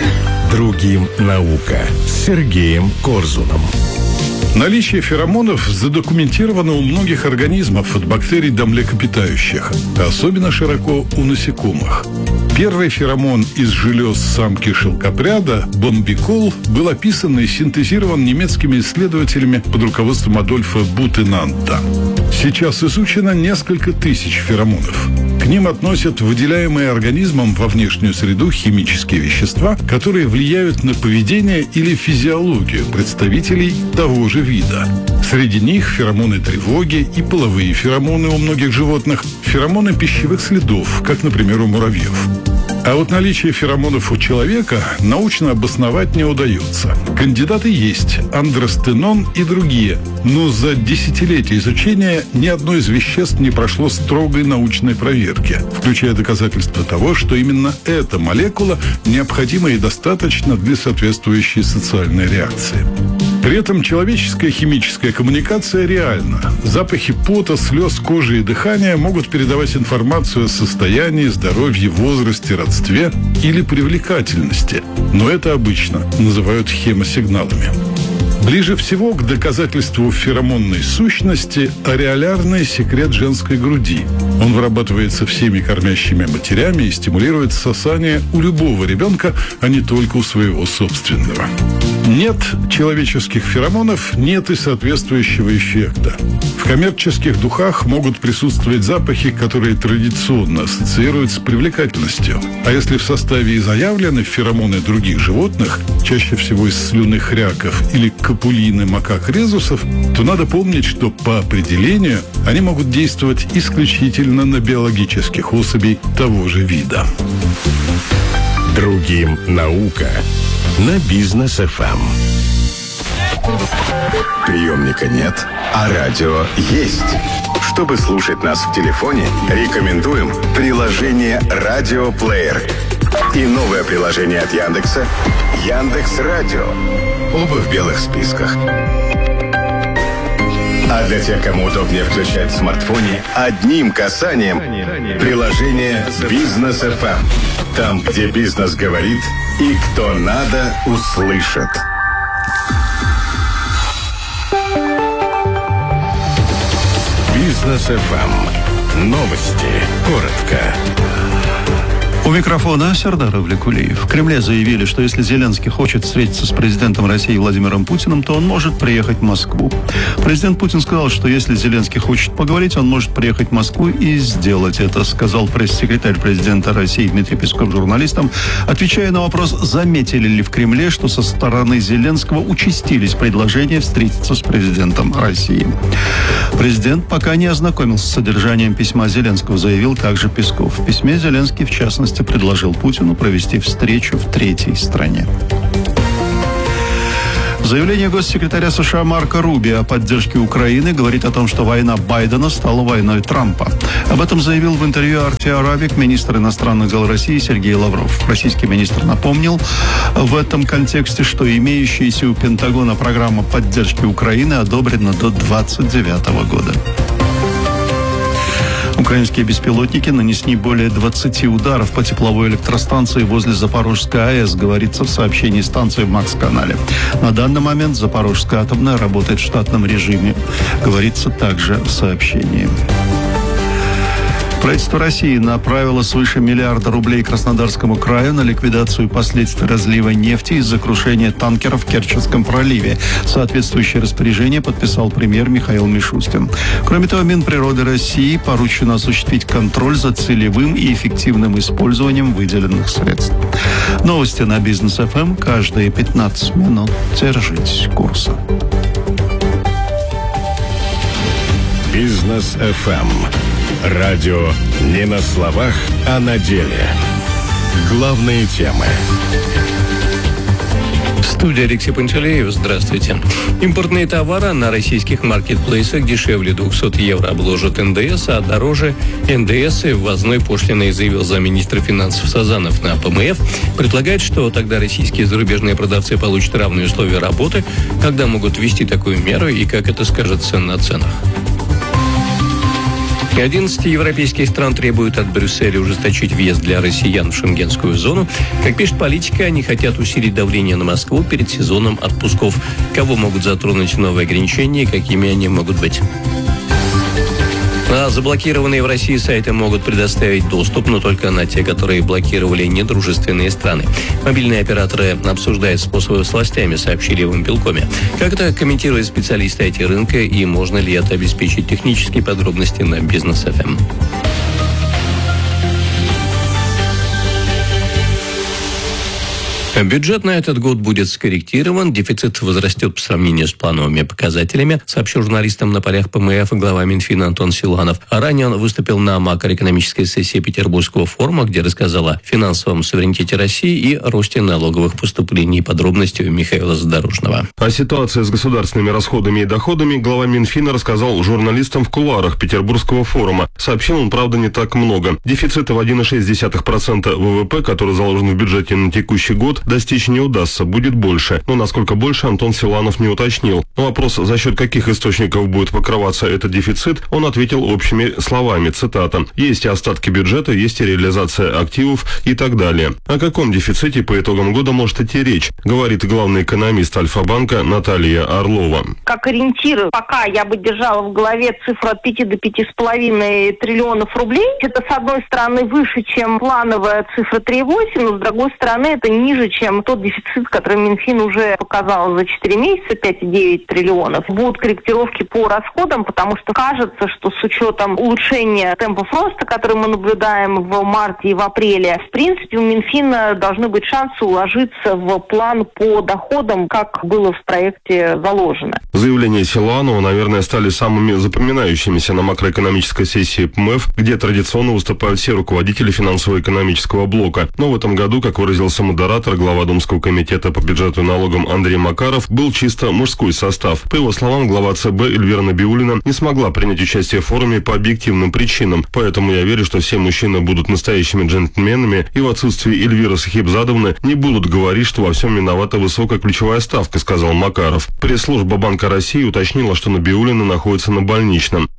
Другим наука с Сергеем Корзуном. Наличие феромонов задокументировано у многих организмов, от бактерий до млекопитающих, особенно широко у насекомых. Первый феромон из желез самки шелкопряда, бомбикол, был описан и синтезирован немецкими исследователями под руководством Адольфа Бутенанта. Сейчас изучено несколько тысяч феромонов. К ним относят выделяемые организмом во внешнюю среду химические вещества, которые влияют на поведение или физиологию представителей того же вида. Среди них феромоны тревоги и половые феромоны у многих животных, феромоны пищевых следов, как, например, у муравьев. А вот наличие феромонов у человека научно обосновать не удается. Кандидаты есть – андростенон и другие. Но за десятилетия изучения ни одно из веществ не прошло строгой научной проверки, включая доказательства того, что именно эта молекула необходима и достаточна для соответствующей социальной реакции. При этом человеческая химическая коммуникация реальна. Запахи пота, слез, кожи и дыхания могут передавать информацию о состоянии, здоровье, возрасте, родстве или привлекательности. Но это обычно называют хемосигналами. Ближе всего к доказательству феромонной сущности ареолярный секрет женской груди. Он вырабатывается всеми кормящими матерями и стимулирует сосание у любого ребенка, а не только у своего собственного. Нет человеческих феромонов, нет и соответствующего эффекта. В коммерческих духах могут присутствовать запахи, которые традиционно ассоциируют с привлекательностью. А если в составе и заявлены феромоны других животных, чаще всего из слюны хряков или капулины макак резусов, то надо помнить, что по определению они могут действовать исключительно на биологических особей того же вида. Другим наука на Бизнес эф эм. Приемника нет, а радио есть. Чтобы слушать нас в телефоне, рекомендуем приложение «Радиоплеер» и новое приложение от Яндекса «Яндекс.Радио». Оба в белых списках. А для тех, кому удобнее включать в смартфоне, одним касанием приложение «Бизнес эф эм». Там, где бизнес говорит и кто надо, услышит. Бизнес эф эм. Новости. Коротко. У микрофона Сердар Авликулиев. В Кремле заявили, что если Зеленский хочет встретиться с президентом России Владимиром Путиным, то он может приехать в Москву. Президент Путин сказал, что если Зеленский хочет поговорить, он может приехать в Москву и сделать это, сказал пресс-секретарь президента России Дмитрий Песков журналистам, отвечая на вопрос, заметили ли в Кремле, что со стороны Зеленского участились предложения встретиться с президентом России. Президент пока не ознакомился с содержанием письма Зеленского, заявил также Песков. В письме Зеленский, в частности, предложил Путину провести встречу в третьей стране. Заявление госсекретаря США Марко Рубио о поддержке Украины говорит о том, что война Байдена стала войной Трампа. Об этом заявил в интервью Арти Арабик министр иностранных дел России Сергей Лавров. Российский министр напомнил в этом контексте, что имеющаяся у Пентагона программа поддержки Украины одобрена до двадцать девятого года. Украинские беспилотники нанесли более двадцати ударов по тепловой электростанции возле Запорожской АЭС, говорится в сообщении станции в Макс-канале. На данный момент Запорожская атомная работает в штатном режиме, говорится также в сообщении. Правительство России направило свыше миллиарда рублей Краснодарскому краю на ликвидацию последствий разлива нефти из-за крушения танкеров в Керченском проливе. Соответствующее распоряжение подписал премьер Михаил Мишустин. Кроме того, Минприроды России поручено осуществить контроль за целевым и эффективным использованием выделенных средств. Новости на Бизнес эф эм каждые пятнадцать минут. Держитесь курса. Бизнес эф эм. Радио не на словах, а на деле. Главные темы. Студия Алексей Пантелеев. Здравствуйте. Импортные товары на российских маркетплейсах дешевле двухсот евро обложат эн дэ эс, а дороже эн дэ эс и ввозной пошлиной, заявил замминистра финансов Сазанов на пэ эм эф. Предлагает, что тогда российские и зарубежные продавцы получат равные условия работы, когда могут ввести такую меру и как это скажется на ценах. одиннадцать европейских стран требуют от Брюсселя ужесточить въезд для россиян в шенгенскую зону. Как пишет Политика, они хотят усилить давление на Москву перед сезоном отпусков. Кого могут затронуть новые ограничения и какими они могут быть? А заблокированные в России сайты могут предоставить доступ, но только на те, которые блокировали недружественные страны. Мобильные операторы обсуждают способы с властями, сообщили в Импелкоме. Как это комментируют специалисты ай ти-рынка и можно ли это обеспечить? Технические подробности на Бизнес эф эм. Бюджет на этот год будет скорректирован, дефицит возрастет по сравнению с плановыми показателями, сообщил журналистам на полях пэ эм эф глава Минфина Антон Силуанов. А ранее он выступил на макроэкономической сессии Петербургского форума, где рассказал о финансовом суверенитете России и росте налоговых поступлений. Подробности у Михаила Задорожного. О ситуации с государственными расходами и доходами глава Минфина рассказал журналистам в кулуарах Петербургского форума. Сообщил он, правда, не так много. Дефицита в один целых шесть десятых процента вэ вэ пэ, который заложен в бюджете на текущий год, достичь не удастся, будет больше. Но насколько больше, Антон Силуанов не уточнил. На вопрос, за счет каких источников будет покрываться этот дефицит, он ответил общими словами, цитата: «Есть и остатки бюджета, есть и реализация активов и так далее». О каком дефиците по итогам года может идти речь, говорит главный экономист Альфа-банка Наталья Орлова. Как ориентир, пока я бы держала в голове цифру от пяти до пяти с половиной триллионов рублей. Это, с одной стороны, выше, чем плановая цифра три целых восемь, но, с другой стороны, это ниже, чем тот дефицит, который Минфин уже показал за четыре месяца, пять целых девять триллионов. Будут корректировки по расходам, потому что кажется, что с учетом улучшения темпов роста, который мы наблюдаем в марте и в апреле, в принципе, у Минфина должны быть шансы уложиться в план по доходам, как было в проекте заложено. Заявления Силуанова, наверное, стали самыми запоминающимися на макроэкономической сессии пэ эм эф, где традиционно выступают все руководители финансово-экономического блока. Но в этом году, как выразился модератор, глава Думского комитета по бюджету и налогам Андрей Макаров, был чисто мужской состав. По его словам, глава цэ бэ Эльвира Набиуллина не смогла принять участие в форуме по объективным причинам. Поэтому я верю, что все мужчины будут настоящими джентльменами и в отсутствии Эльвиры Сахибзадовны не будут говорить, что во всем виновата высокая ключевая ставка, сказал Макаров. Пресс-служба Банка России уточнила, что Набиуллина находится на больничном.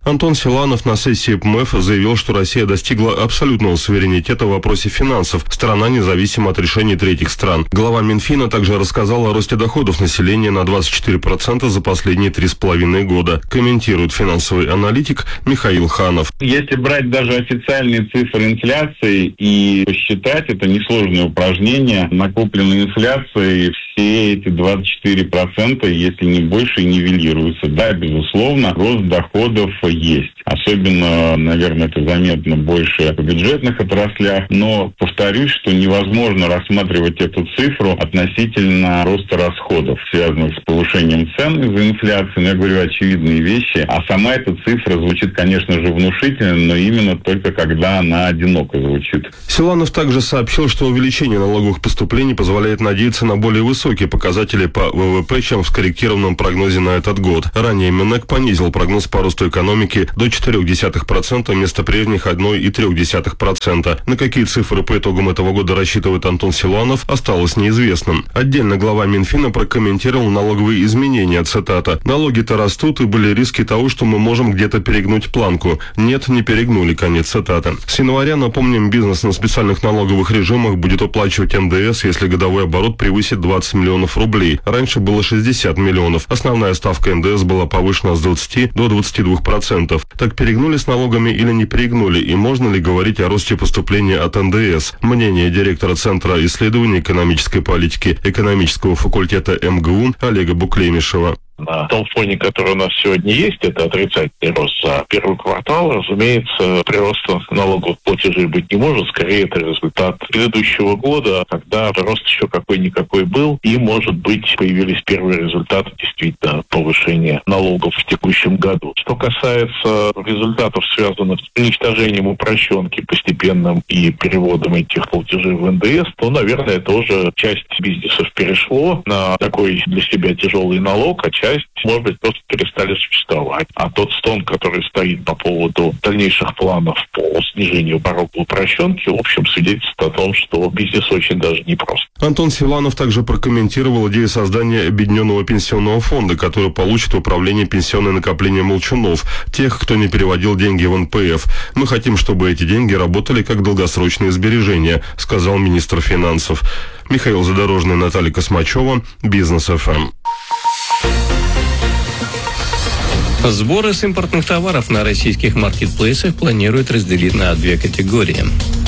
Антон Силанов на сессии ПМФ заявил, что Россия достигла абсолютного суверенитета в вопросе финансов. Страна независима от решений третьих стран. Глава Минфина также рассказал о росте доходов населения на двадцать четыре процента за последние три с половиной года. Комментирует финансовый аналитик Михаил Ханов. Если брать даже официальные цифры инфляции и посчитать, это несложное упражнение, накопленной инфляцией все эти двадцать четыре процента, если не больше, нивелируются. Да, безусловно, рост доходов есть. Особенно, наверное, это заметно больше в бюджетных отраслях. Но повторюсь, что невозможно рассматривать эту цифру относительно роста расходов, связанных с повышением цен из-за инфляции. Но я говорю очевидные вещи. А сама эта цифра звучит, конечно же, внушительно, но именно только когда она одиноко звучит. Силанов также сообщил, что увеличение налоговых поступлений позволяет надеяться на более высокие показатели по ВВП, чем в скорректированном прогнозе на этот год. Ранее Минэк понизил прогноз по росту экономики до четыре десятых процента вместо прежних одна целая три десятых процента. На какие цифры по итогам этого года рассчитывает Антон Силанов, осталось неизвестным. Отдельно глава Минфина прокомментировал налоговые изменения, цитата: «Налоги-то растут, и были риски того, что мы можем где-то перегнуть планку. Нет, не перегнули», конец цитаты. С января, напомним, бизнес на специальных налоговых режимах будет уплачивать эн дэ эс, если годовой оборот превысит двадцать миллионов рублей. Раньше было шестьдесят миллионов. Основная ставка эн дэ эс была повышена с двадцати до двадцати двух процентов. Так перегнули с налогами или не перегнули, и можно ли говорить о росте поступления от эн дэ эс? Мнение директора Центра исследований экономической политики экономического факультета эм гэ у Олега Буклемишева. На том фоне, который у нас сегодня есть, это отрицательный рост за первый квартал, разумеется, прироста налоговых платежей быть не может. Скорее, это результат предыдущего года, когда рост еще какой-никакой был, и, может быть, появились первые результаты действительно повышения налогов в текущем году. Что касается результатов, связанных с уничтожением упрощенки постепенным и переводом этих платежей в эн дэ эс, то, наверное, тоже часть бизнесов перешло на такой для себя тяжелый налог, а часть, может быть, просто перестали существовать. А тот стон, который стоит по поводу дальнейших планов по снижению порога упрощенки, в общем, свидетельствует о том, что бизнес очень даже непрост. Антон Силанов также прокомментировал идею создания объединенного пенсионного фонда, который получит в управление пенсионное накопление молчунов, тех, кто не переводил деньги в эн пэ эф. «Мы хотим, чтобы эти деньги работали как долгосрочные сбережения», сказал министр финансов. Михаил Задорожный, Наталья Космачева, Бизнес эф эм. Сборы с импортных товаров на российских маркетплейсах планируют разделить на две категории.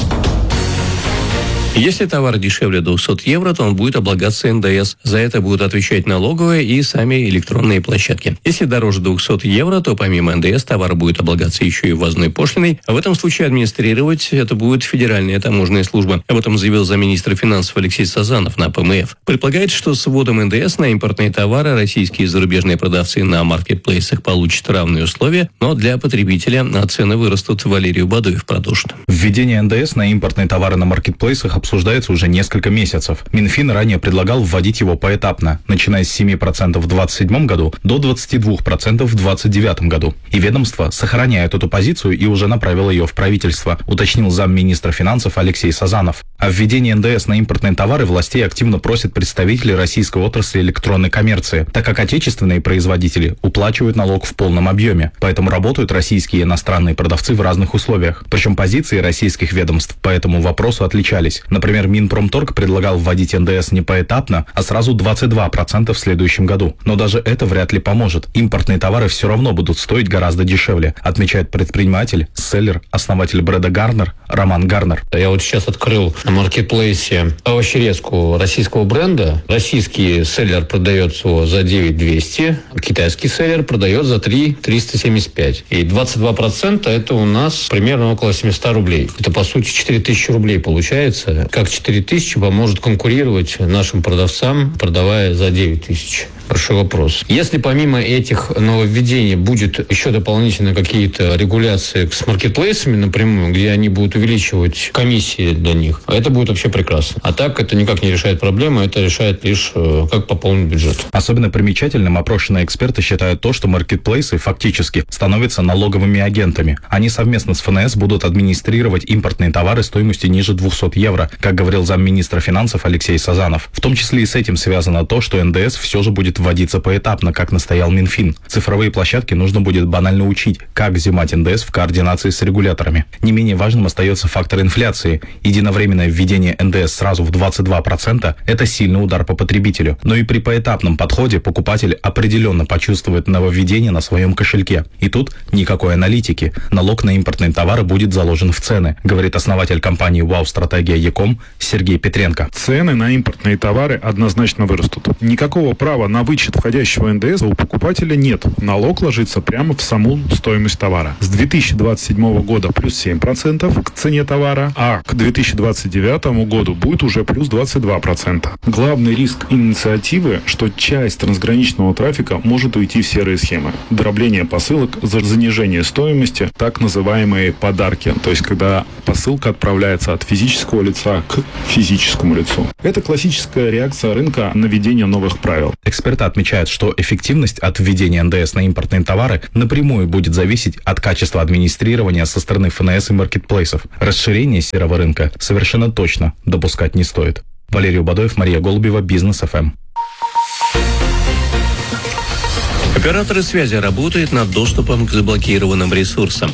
Если товар дешевле двухсот евро, то он будет облагаться эн дэ эс. За это будут отвечать налоговые и сами электронные площадки. Если дороже двухсот евро, то помимо эн дэ эс товар будет облагаться еще и ввозной пошлиной. В этом случае администрировать это будет Федеральная таможенная служба. Об этом заявил замминистра финансов Алексей Сазанов на пэ эм эф. Предполагается, что с вводом эн дэ эс на импортные товары российские и зарубежные продавцы на маркетплейсах получат равные условия, но для потребителя цены вырастут. Валерий Бадуев продолжит. Введение эн дэ эс на импортные товары на маркетплейсах обсуждается уже несколько месяцев. Минфин ранее предлагал вводить его поэтапно, начиная с семи процентов в двадцать седьмом году до двадцати двух процентов в двадцать девятом году. И ведомство сохраняет эту позицию и уже направило ее в правительство, уточнил замминистра финансов Алексей Сазанов. О введении эн дэ эс на импортные товары властей активно просят представители российской отрасли электронной коммерции, так как отечественные производители уплачивают налог в полном объеме, поэтому работают российские и иностранные продавцы в разных условиях. Причем позиции российских ведомств по этому вопросу отличались. Например, Минпромторг предлагал вводить эн дэ эс не поэтапно, а сразу двадцать два процента в следующем году. Но даже это вряд ли поможет. Импортные товары все равно будут стоить гораздо дешевле, отмечает предприниматель, селлер, основатель бренда Гарнер Роман Гарнер. Я вот сейчас открыл на маркетплейсе овощерезку российского бренда. Российский селлер продает его за девять тысяч двести, китайский селлер продает за три тысячи триста семьдесят пять. И двадцать два процента это у нас примерно около семьсот рублей. Это, по сути, четыре тысячи рублей получается. Как четыре тысячи поможет конкурировать нашим продавцам, продавая за девять тысяч? Большой вопрос. Если помимо этих нововведений будет еще дополнительно какие-то регуляции с маркетплейсами напрямую, где они будут увеличивать комиссии для них, это будет вообще прекрасно. А так это никак не решает проблему, это решает лишь как пополнить бюджет. Особенно примечательным опрошенные эксперты считают то, что маркетплейсы фактически становятся налоговыми агентами. Они совместно с эф эн эс будут администрировать импортные товары стоимостью ниже двухсот евро, как говорил замминистра финансов Алексей Сазанов. В том числе и с этим связано то, что эн дэ эс все же будет вводиться поэтапно, как настоял Минфин. Цифровые площадки нужно будет банально учить, как взимать эн дэ эс в координации с регуляторами. Не менее важным остается фактор инфляции. Единовременное введение эн дэ эс сразу в двадцать два процента – это сильный удар по потребителю. Но и при поэтапном подходе покупатель определенно почувствует нововведение на своем кошельке. И тут никакой аналитики. Налог на импортные товары будет заложен в цены, говорит основатель компании «Вау-стратегия Яком» Сергей Петренко. Цены на импортные товары однозначно вырастут. Никакого права на вычет входящего эн дэ эс у покупателя нет. Налог ложится прямо в саму стоимость товара. С две тысячи двадцать седьмого года плюс семь процентов к цене товара, а к две тысячи двадцать девятому году будет уже плюс двадцать два процента. Главный риск инициативы, что часть трансграничного трафика может уйти в серые схемы. Дробление посылок за занижение стоимости, так называемые подарки, то есть когда посылка отправляется от физического лица к физическому лицу. Это классическая реакция рынка на введение новых правил. Эксперты отмечают, что эффективность от введения эн дэ эс на импортные товары напрямую будет зависеть от качества администрирования со стороны эф эн эс и маркетплейсов. Расширение серого рынка совершенно точно допускать не стоит. Валерий Убадоев, Мария Голубева, Бизнес эф эм. Операторы связи работают над доступом к заблокированным ресурсам.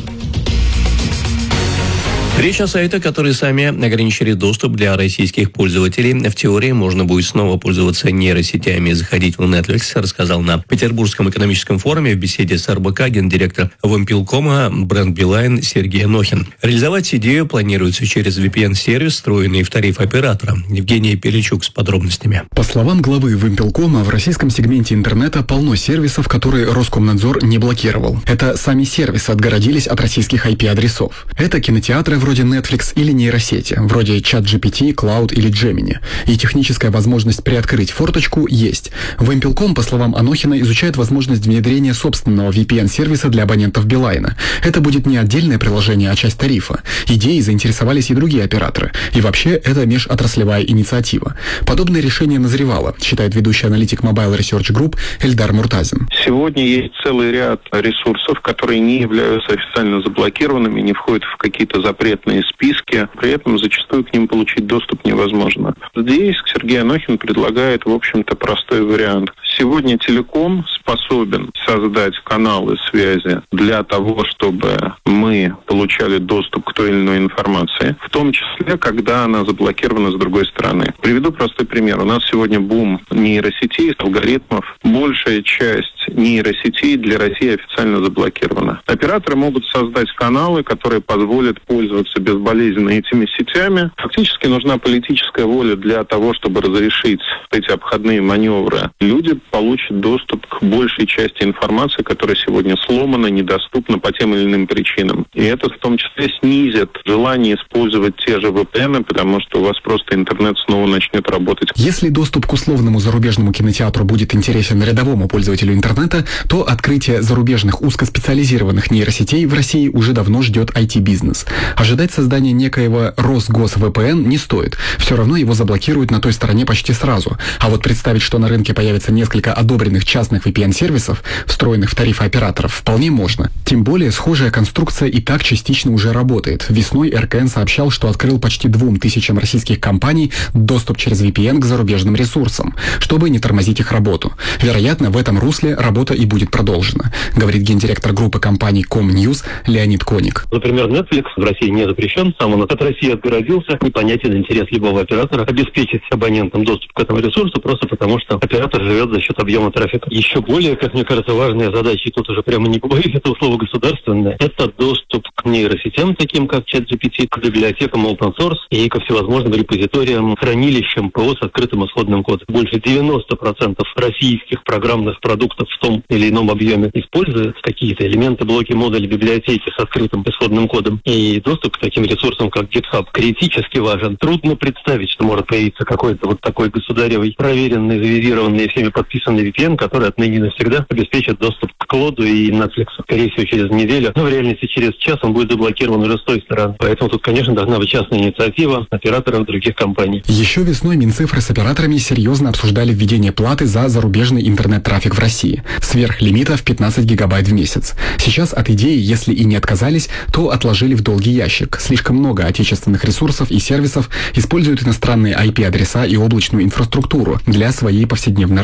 Речь о сайтах, которые сами ограничили доступ для российских пользователей. В теории можно будет снова пользоваться нейросетями и заходить в Netflix, рассказал на Петербургском экономическом форуме в беседе с эр бэ ка гендиректор Вимпелкома Бренд Билайн Сергей Анохин. Реализовать идею планируется через ви пи эн-сервис, встроенный в тариф оператора. Евгений Пеличук с подробностями. По словам главы Вимпелкома, в российском сегменте интернета полно сервисов, которые Роскомнадзор не блокировал. Это сами сервисы отгородились от российских ай пи-адресов. Это кинотеатры вроде Netflix или нейросети, вроде ChatGPT, Cloud или Gemini. И техническая возможность приоткрыть форточку есть. Вимпелком, по словам Анохина, изучает возможность внедрения собственного ви пи эн-сервиса для абонентов Билайна. Это будет не отдельное приложение, а часть тарифа. Идеей заинтересовались и другие операторы. И вообще, это межотраслевая инициатива. Подобное решение назревало, считает ведущий аналитик Mobile Research Group Эльдар Муртазин. Сегодня есть целый ряд ресурсов, которые не являются официально заблокированными, не входят в какие-то запреты списки, при этом зачастую к ним получить доступ невозможно. Здесь Сергей Анохин предлагает, в общем-то, простой вариант. Сегодня телеком способен создать каналы связи для того, чтобы мы получали доступ к той или иной информации, в том числе, когда она заблокирована с другой стороны. Приведу простой пример. У нас сегодня бум нейросетей, алгоритмов. Большая часть нейросетей для России официально заблокирована. Операторы могут создать каналы, которые позволят пользоваться безболезненно этими сетями. Фактически нужна политическая воля для того, чтобы разрешить эти обходные маневры. Люди получат доступ к большей части информации, которая сегодня сломана, недоступна по тем или иным причинам. И это в том числе снизит желание использовать те же ви пи эн, потому что у вас просто интернет снова начнет работать. Если доступ к условному зарубежному кинотеатру будет интересен рядовому пользователю интернета, то открытие зарубежных узкоспециализированных нейросетей в России уже давно ждет ай ти-бизнес. Ожидать создания некоего Росгос-ви пи эн не стоит. Все равно его заблокируют на той стороне почти сразу. А вот представить, что на рынке появится несколько одобренных частных ви пи эн-сервисов, встроенных в тарифы операторов, вполне можно. Тем более, схожая конструкция и так частично уже работает. Весной эр ка эн сообщал, что открыл почти двум тысячам российских компаний доступ через ви пи эн к зарубежным ресурсам, чтобы не тормозить их работу. Вероятно, в этом русле работа и будет продолжена, говорит гендиректор группы компаний Комньюз Леонид Коник. Например, Netflix в России не запрещен, сам он от России отгородился. Непонятен интерес любого оператора обеспечить абонентам доступ к этому ресурсу, просто потому что оператор живет за счет объема трафика. Еще более, как мне кажется, важная задача, и тут уже прямо не побоюсь этого слова государственная, это доступ к нейросетям, таким как ChatGPT, к библиотекам open source и ко всевозможным репозиториям, хранилищам ПО с открытым исходным кодом. Больше девяносто процентов российских программных продуктов в том или ином объеме используют какие-то элементы, блоки, модули, библиотеки с открытым исходным кодом. И доступ к таким ресурсам, как GitHub, критически важен. Трудно представить, что может появиться какой-то вот такой государевый, проверенный, завизированный и всеми подписанный ви пи эн, который отныне навсегда обеспечит доступ к Клоду и Netflix. Скорее всего, через неделю, но в реальности через час он будет заблокирован уже с той стороны. Поэтому тут, конечно, должна быть частная инициатива операторов других компаний. Еще весной Минцифры с операторами серьезно обсуждали введение платы за зарубежный интернет-трафик в России. Сверх лимита в пятнадцать гигабайт в месяц. Сейчас от идеи, если и не отказались, то отложили в долгий ящик. Слишком много отечественных ресурсов и сервисов используют иностранные ай пи-адреса и облачную инфраструктуру для своей повседневной работы.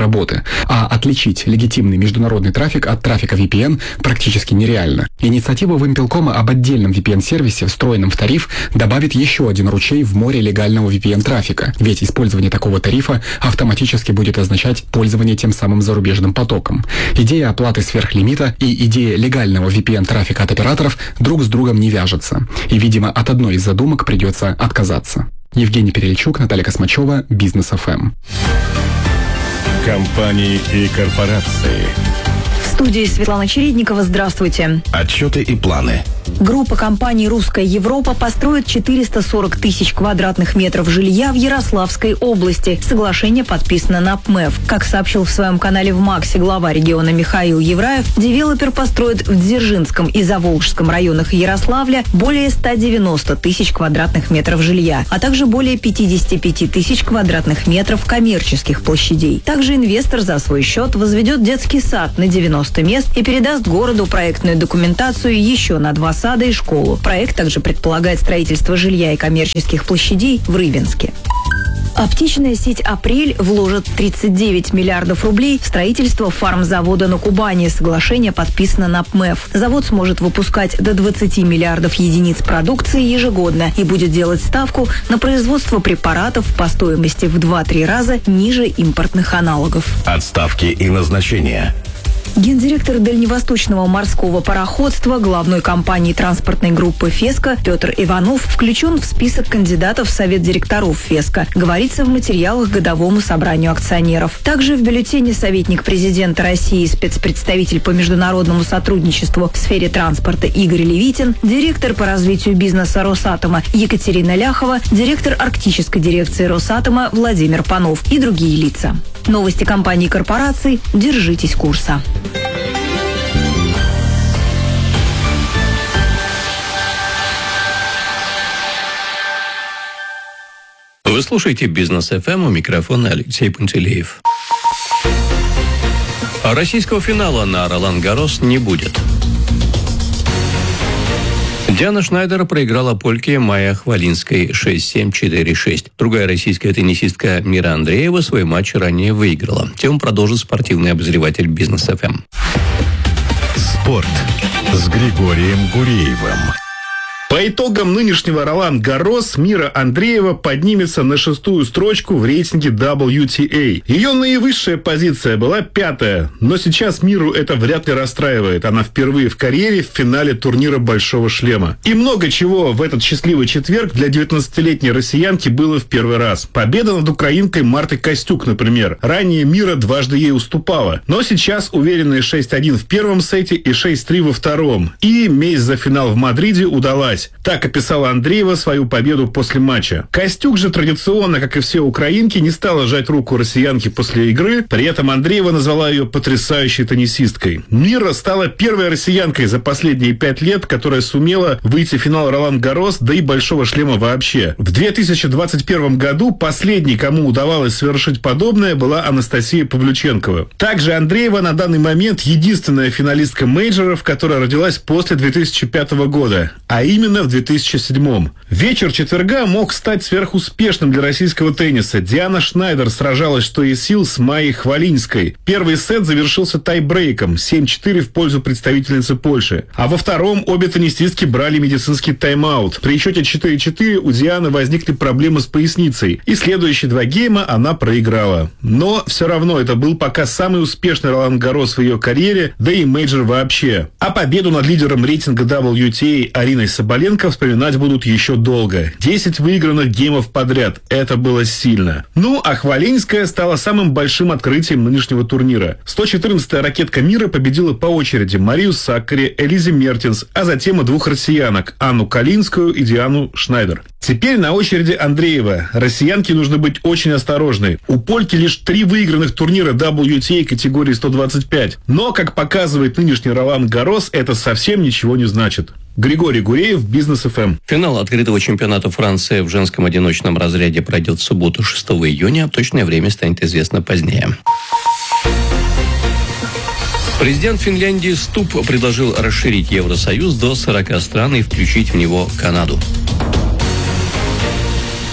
интернете. А отличить легитимный международный трафик от трафика ви пи эн практически нереально. Инициатива Вимпелкома об отдельном ви пи эн-сервисе, встроенном в тариф, добавит еще один ручей в море легального ви пи эн-трафика, ведь использование такого тарифа автоматически будет означать пользование тем самым зарубежным потоком. Идея оплаты сверхлимита и идея легального ви пи эн-трафика от операторов друг с другом не вяжутся, и, видимо, от одной из задумок придется отказаться. Евгений Перельчук, Наталья Космачева, Бизнес эф эм. Компании и корпорации. В студии Светлана Чередникова. Здравствуйте. Отчеты и планы. Группа компаний «Русская Европа» построит четыреста сорок тысяч квадратных метров жилья в Ярославской области. Соглашение подписано на ПМЭФ. Как сообщил в своем канале в МАКСе глава региона Михаил Евраев, девелопер построит в Дзержинском и Заволжском районах Ярославля более ста девяноста тысяч квадратных метров жилья, а также более пятидесяти пяти тысяч квадратных метров коммерческих площадей. Также инвестор за свой счет возведет детский сад на девяносто мест и передаст городу проектную документацию еще на два сада и школу. Проект также предполагает строительство жилья и коммерческих площадей в Рыбинске. Оптичная сеть «Апрель» вложит тридцать девять миллиардов рублей в строительство фармзавода на Кубани. Соглашение подписано на ПМЭФ. Завод сможет выпускать до двадцати миллиардов единиц продукции ежегодно и будет делать ставку на производство препаратов по стоимости в два-три раза ниже импортных аналогов. Отставки и назначения. Гендиректор Дальневосточного морского пароходства главной компании транспортной группы «Феска» Петр Иванов включен в список кандидатов в Совет директоров «Феска», говорится в материалах к годовому собранию акционеров. Также в бюллетене советник президента России, спецпредставитель по международному сотрудничеству в сфере транспорта Игорь Левитин, директор по развитию бизнеса Росатома Екатерина Ляхова, директор арктической дирекции Росатома Владимир Панов и другие лица. Новости компаний и корпораций. Держитесь курса. Вы слушаете Бизнес эф эм, у микрофона Алексей Пантелеев. А российского финала на Ролан Гаррос не будет. Диана Шнайдер проиграла польке Майе Хвалинской шесть семь четыре шесть. Другая российская теннисистка Мира Андреева свой матч ранее выиграла. Тему продолжит спортивный обозреватель Бизнес эф эм. Спорт с Григорием Гуреевым. По итогам нынешнего Ролан Гаррос Мира Андреева поднимется на шестую строчку в рейтинге дабл ю ти эй. Ее наивысшая позиция была пятая, но сейчас Миру это вряд ли расстраивает. Она впервые в карьере в финале турнира «Большого шлема». И много чего в этот счастливый четверг для девятнадцатилетней россиянки было в первый раз. Победа над украинкой Мартой Костюк, например. Ранее Мира дважды ей уступала. Но сейчас уверенные шесть один в первом сете и шесть три во втором. И месть за финал в Мадриде удалась. Так описала Андреева свою победу после матча. Костюк же традиционно, как и все украинки, не стала жать руку россиянке после игры. При этом Андреева назвала ее потрясающей теннисисткой. Мира стала первой россиянкой за последние пять лет, которая сумела выйти в финал Ролан Гаррос, да и Большого шлема вообще. В две тысячи двадцать первом году последней, кому удавалось совершить подобное, была Анастасия Павлюченкова. Также Андреева на данный момент единственная финалистка мейджоров, которая родилась после две тысячи пятого года, а именно в две тысячи седьмом. Вечер четверга мог стать сверхуспешным для российского тенниса. Диана Шнайдер сражалась что из сил с Майей Хвалинской. Первый сет завершился тайбрейком семь четыре в пользу представительницы Польши. А во втором обе теннисистки брали медицинский тайм-аут. При счете четыре четыре у Дианы возникли проблемы с поясницей. И следующие два гейма она проиграла. Но все равно это был пока самый успешный Ролан Гаррос в ее карьере, да и мейджор вообще. А победу над лидером рейтинга дабл ю ти эй Ариной Соболенко вспоминать будут еще долго. десять выигранных геймов подряд. Это было сильно. Ну, а Хвалинская стала самым большим открытием нынешнего турнира. сто четырнадцатая ракетка мира победила по очереди Марию Саккари, Элизе Мертинс, а затем и двух россиянок Анну Калинскую и Диану Шнайдер. Теперь на очереди Андреева. Россиянке нужно быть очень осторожной. У польки лишь три выигранных турнира дабл ю ти эй категории сто двадцать пять. Но, как показывает нынешний Ролан Гаррос, это совсем ничего не значит. Григорий Гуреев, Бизнес эф эм. Финал открытого чемпионата Франции в женском одиночном разряде пройдет в субботу шестого июня. Точное время станет известно позднее. Президент Финляндии Ступ предложил расширить Евросоюз до сорока стран и включить в него Канаду.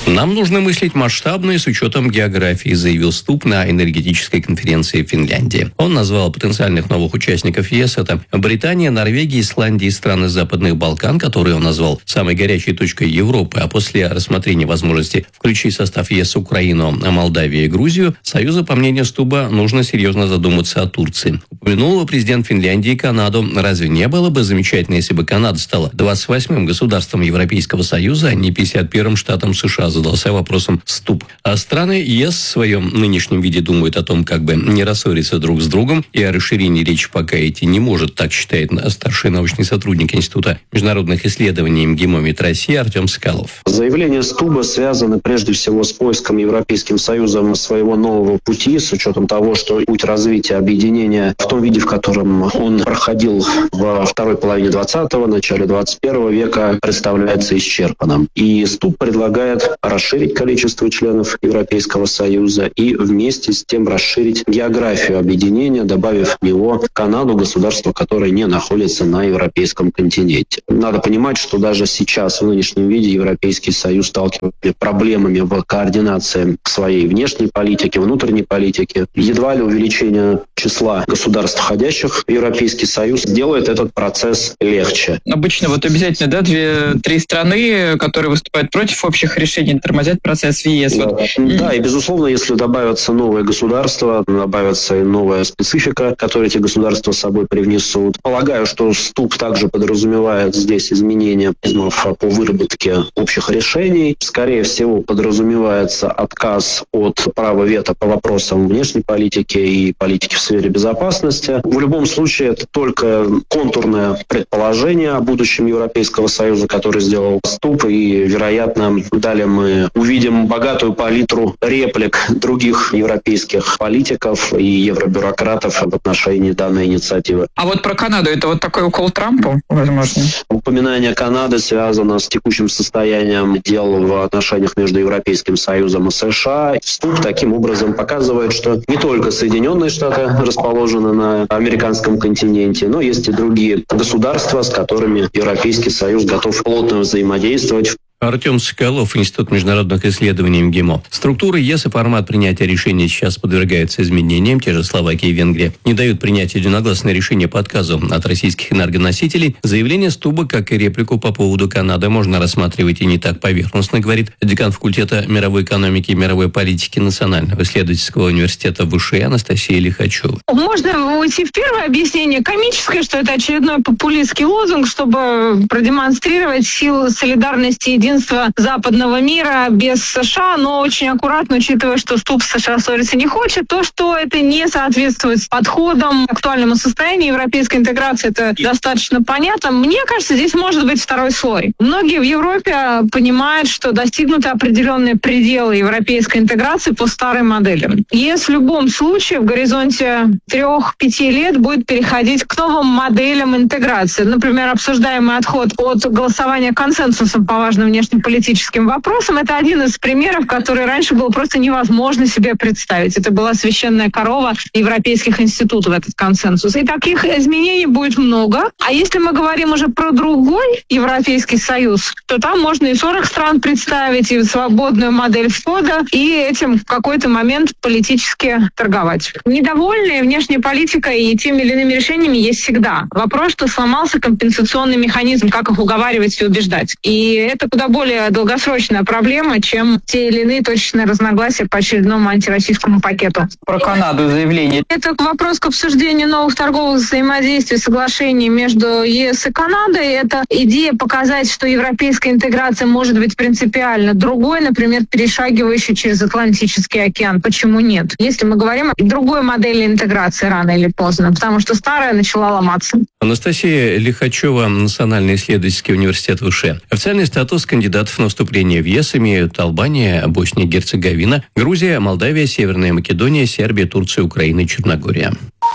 Нам нужно мыслить масштабно и с учетом географии, заявил Ступ на энергетической конференции в Финляндии. Он назвал потенциальных новых участников ЕС. Это Британия, Норвегия, Исландия и страны Западных Балкан, которые он назвал самой горячей точкой Европы. А после рассмотрения возможности включить в состав ЕС Украину, Молдавию и Грузию, Союзу, по мнению Стуба, нужно серьезно задуматься о Турции. Упомянул его президент Финляндии и Канаду. Разве не было бы замечательно, если бы Канада стала двадцать восьмым государством Европейского Союза, а не пятьдесят первым штатом США, задался вопросом Ступ. А страны ЕС в своем нынешнем виде думают о том, как бы не рассориться друг с другом, и о расширении речи пока идти не может, так считает старший научный сотрудник Института международных исследований МГИМО МИД России Артем Скалов. Заявления Стуба связаны прежде всего с поиском Европейским Союзом своего нового пути, с учетом того, что путь развития объединения в том виде, в котором он проходил во второй половине двадцатого, начале двадцать первого века, представляется исчерпанным. И Стуб предлагает расширить количество членов Европейского Союза и вместе с тем расширить географию объединения, добавив в него Канаду, государство, которое не находится на европейском континенте. Надо понимать, что даже сейчас в нынешнем виде Европейский Союз сталкивается с проблемами в координации своей внешней политики, внутренней политики. Едва ли увеличение числа государств, входящих в Европейский Союз, делает этот процесс легче. Обычно вот обязательно, да, две-три страны, которые выступают против общих решений, тормозят процесс в ЕС. Да. Вот. Да, и безусловно, если добавятся новые государства, добавится и новая специфика, которую эти государства с собой привнесут. Полагаю, что Ступ также подразумевает здесь изменения по выработке общих решений. Скорее всего, подразумевается отказ от права вето по вопросам внешней политики и политики в сфере безопасности. В любом случае, это только контурное предположение о будущем Европейского Союза, который сделал Ступ, и, вероятно, далее мы увидим богатую палитру реплик других европейских политиков и евробюрократов в отношении данной инициативы. А вот про Канаду, это вот такой укол Трампу, возможно? Упоминание Канады связано с текущим состоянием дел в отношениях между Европейским Союзом и США. Ступ таким образом показывает, что не только Соединенные Штаты расположены на американском континенте, но есть и другие государства, с которыми Европейский Союз готов плотно взаимодействовать. Артем Соколов, Институт международных исследований МГИМО. Структура ЕС и формат принятия решений сейчас подвергаются изменениям. Те же Словакия и Венгрия не дают принять единогласное решение по отказу от российских энергоносителей. Заявление Стуба, как и реплику по поводу Канады, можно рассматривать и не так поверхностно, говорит декан факультета мировой экономики и мировой политики Национального исследовательского университета ВШЭ Анастасия Лихачева. Можно уйти в первое объяснение комическое, что это очередной популистский лозунг, чтобы продемонстрировать силу солидарности и единства западного мира без США, но очень аккуратно, учитывая, что Ступ с США ссориться не хочет, то, что это не соответствует подходам к актуальному состоянию европейской интеграции, это достаточно понятно. Мне кажется, здесь может быть второй слой. Многие в Европе понимают, что достигнуты определенные пределы европейской интеграции по старой модели. ЕС в любом случае в горизонте трех-пяти лет будет переходить к новым моделям интеграции. Например, обсуждаемый отход от голосования консенсусом по важным внешнеполитическим вопросам — это один из примеров, который раньше было просто невозможно себе представить. Это была священная корова европейских институтов, этот консенсус. И таких изменений будет много. А если мы говорим уже про другой Европейский Союз, то там можно и сорок стран представить, и свободную модель входа, и этим в какой-то момент политически торговать. Недовольные внешней политикой и теми или иными решениями есть всегда. Вопрос, что сломался компенсационный механизм, как их уговаривать и убеждать. И это куда более долгосрочная проблема, чем те или иные точечные разногласия по очередному антироссийскому пакету. Про Канаду заявление. Это вопрос к обсуждению новых торговых взаимодействий, соглашений между ЕС и Канадой. Это идея показать, что европейская интеграция может быть принципиально другой, например, перешагивающей через Атлантический океан. Почему нет? Если мы говорим о другой модели интеграции рано или поздно, потому что старая начала ломаться. Анастасия Лихачева, Национальный исследовательский университет ВШЭ. Официальный статус кандидатов на вступление в ЕС имеют Албания, Босния и Герцеговина, Грузия, Молдавия, Северная Македония, Сербия, Турция, Украина и Черногория.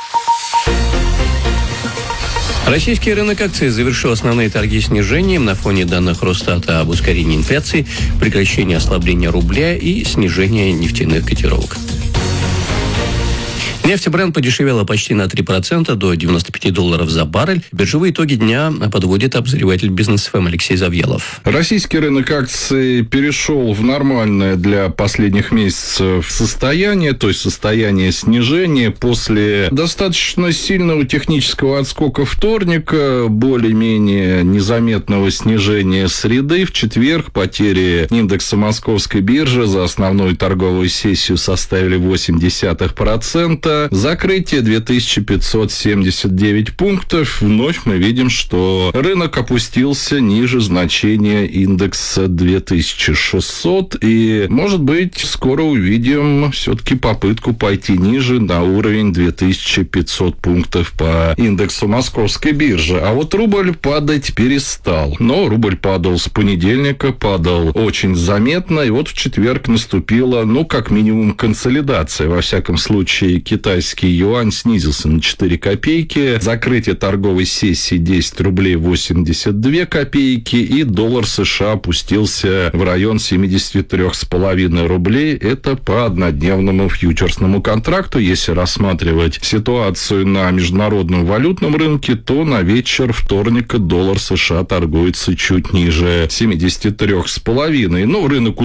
Российский рынок акций завершил основные торги снижением на фоне данных Росстата об ускорении инфляции, прекращении ослабления рубля и снижении нефтяных котировок. Нефть Brent подешевела почти на три процента до девяносто пять долларов за баррель. Биржевые итоги дня подводит обозреватель Бизнес эф эм Алексей Завьялов. Российский рынок акций перешел в нормальное для последних месяцев состояние, то есть состояние снижения после достаточно сильного технического отскока вторника, более-менее незаметного снижения среды. В четверг потери индекса Московской биржи за основную торговую сессию составили восемь десятых процента. Закрытие две тысячи пятьсот семьдесят девять пунктов. Вновь мы видим, что рынок опустился ниже значения индекса две тысячи шестьсот. И, может быть, скоро увидим все-таки попытку пойти ниже на уровень две тысячи пятьсот пунктов по индексу Московской биржи. А вот рубль падать перестал. Но рубль падал с понедельника, падал очень заметно. И вот в четверг наступила, ну, как минимум, консолидация. Во всяком случае, китайский юань снизился на четыре копейки. Закрытие торговой сессии десять рублей восемьдесят две копейки. И доллар США опустился в район семьдесят три с половиной рублей. Это по однодневному фьючерсному контракту. Если рассматривать ситуацию на международном валютном рынке, то на вечер вторника доллар США торгуется чуть ниже семьдесят три с половиной. Но рынок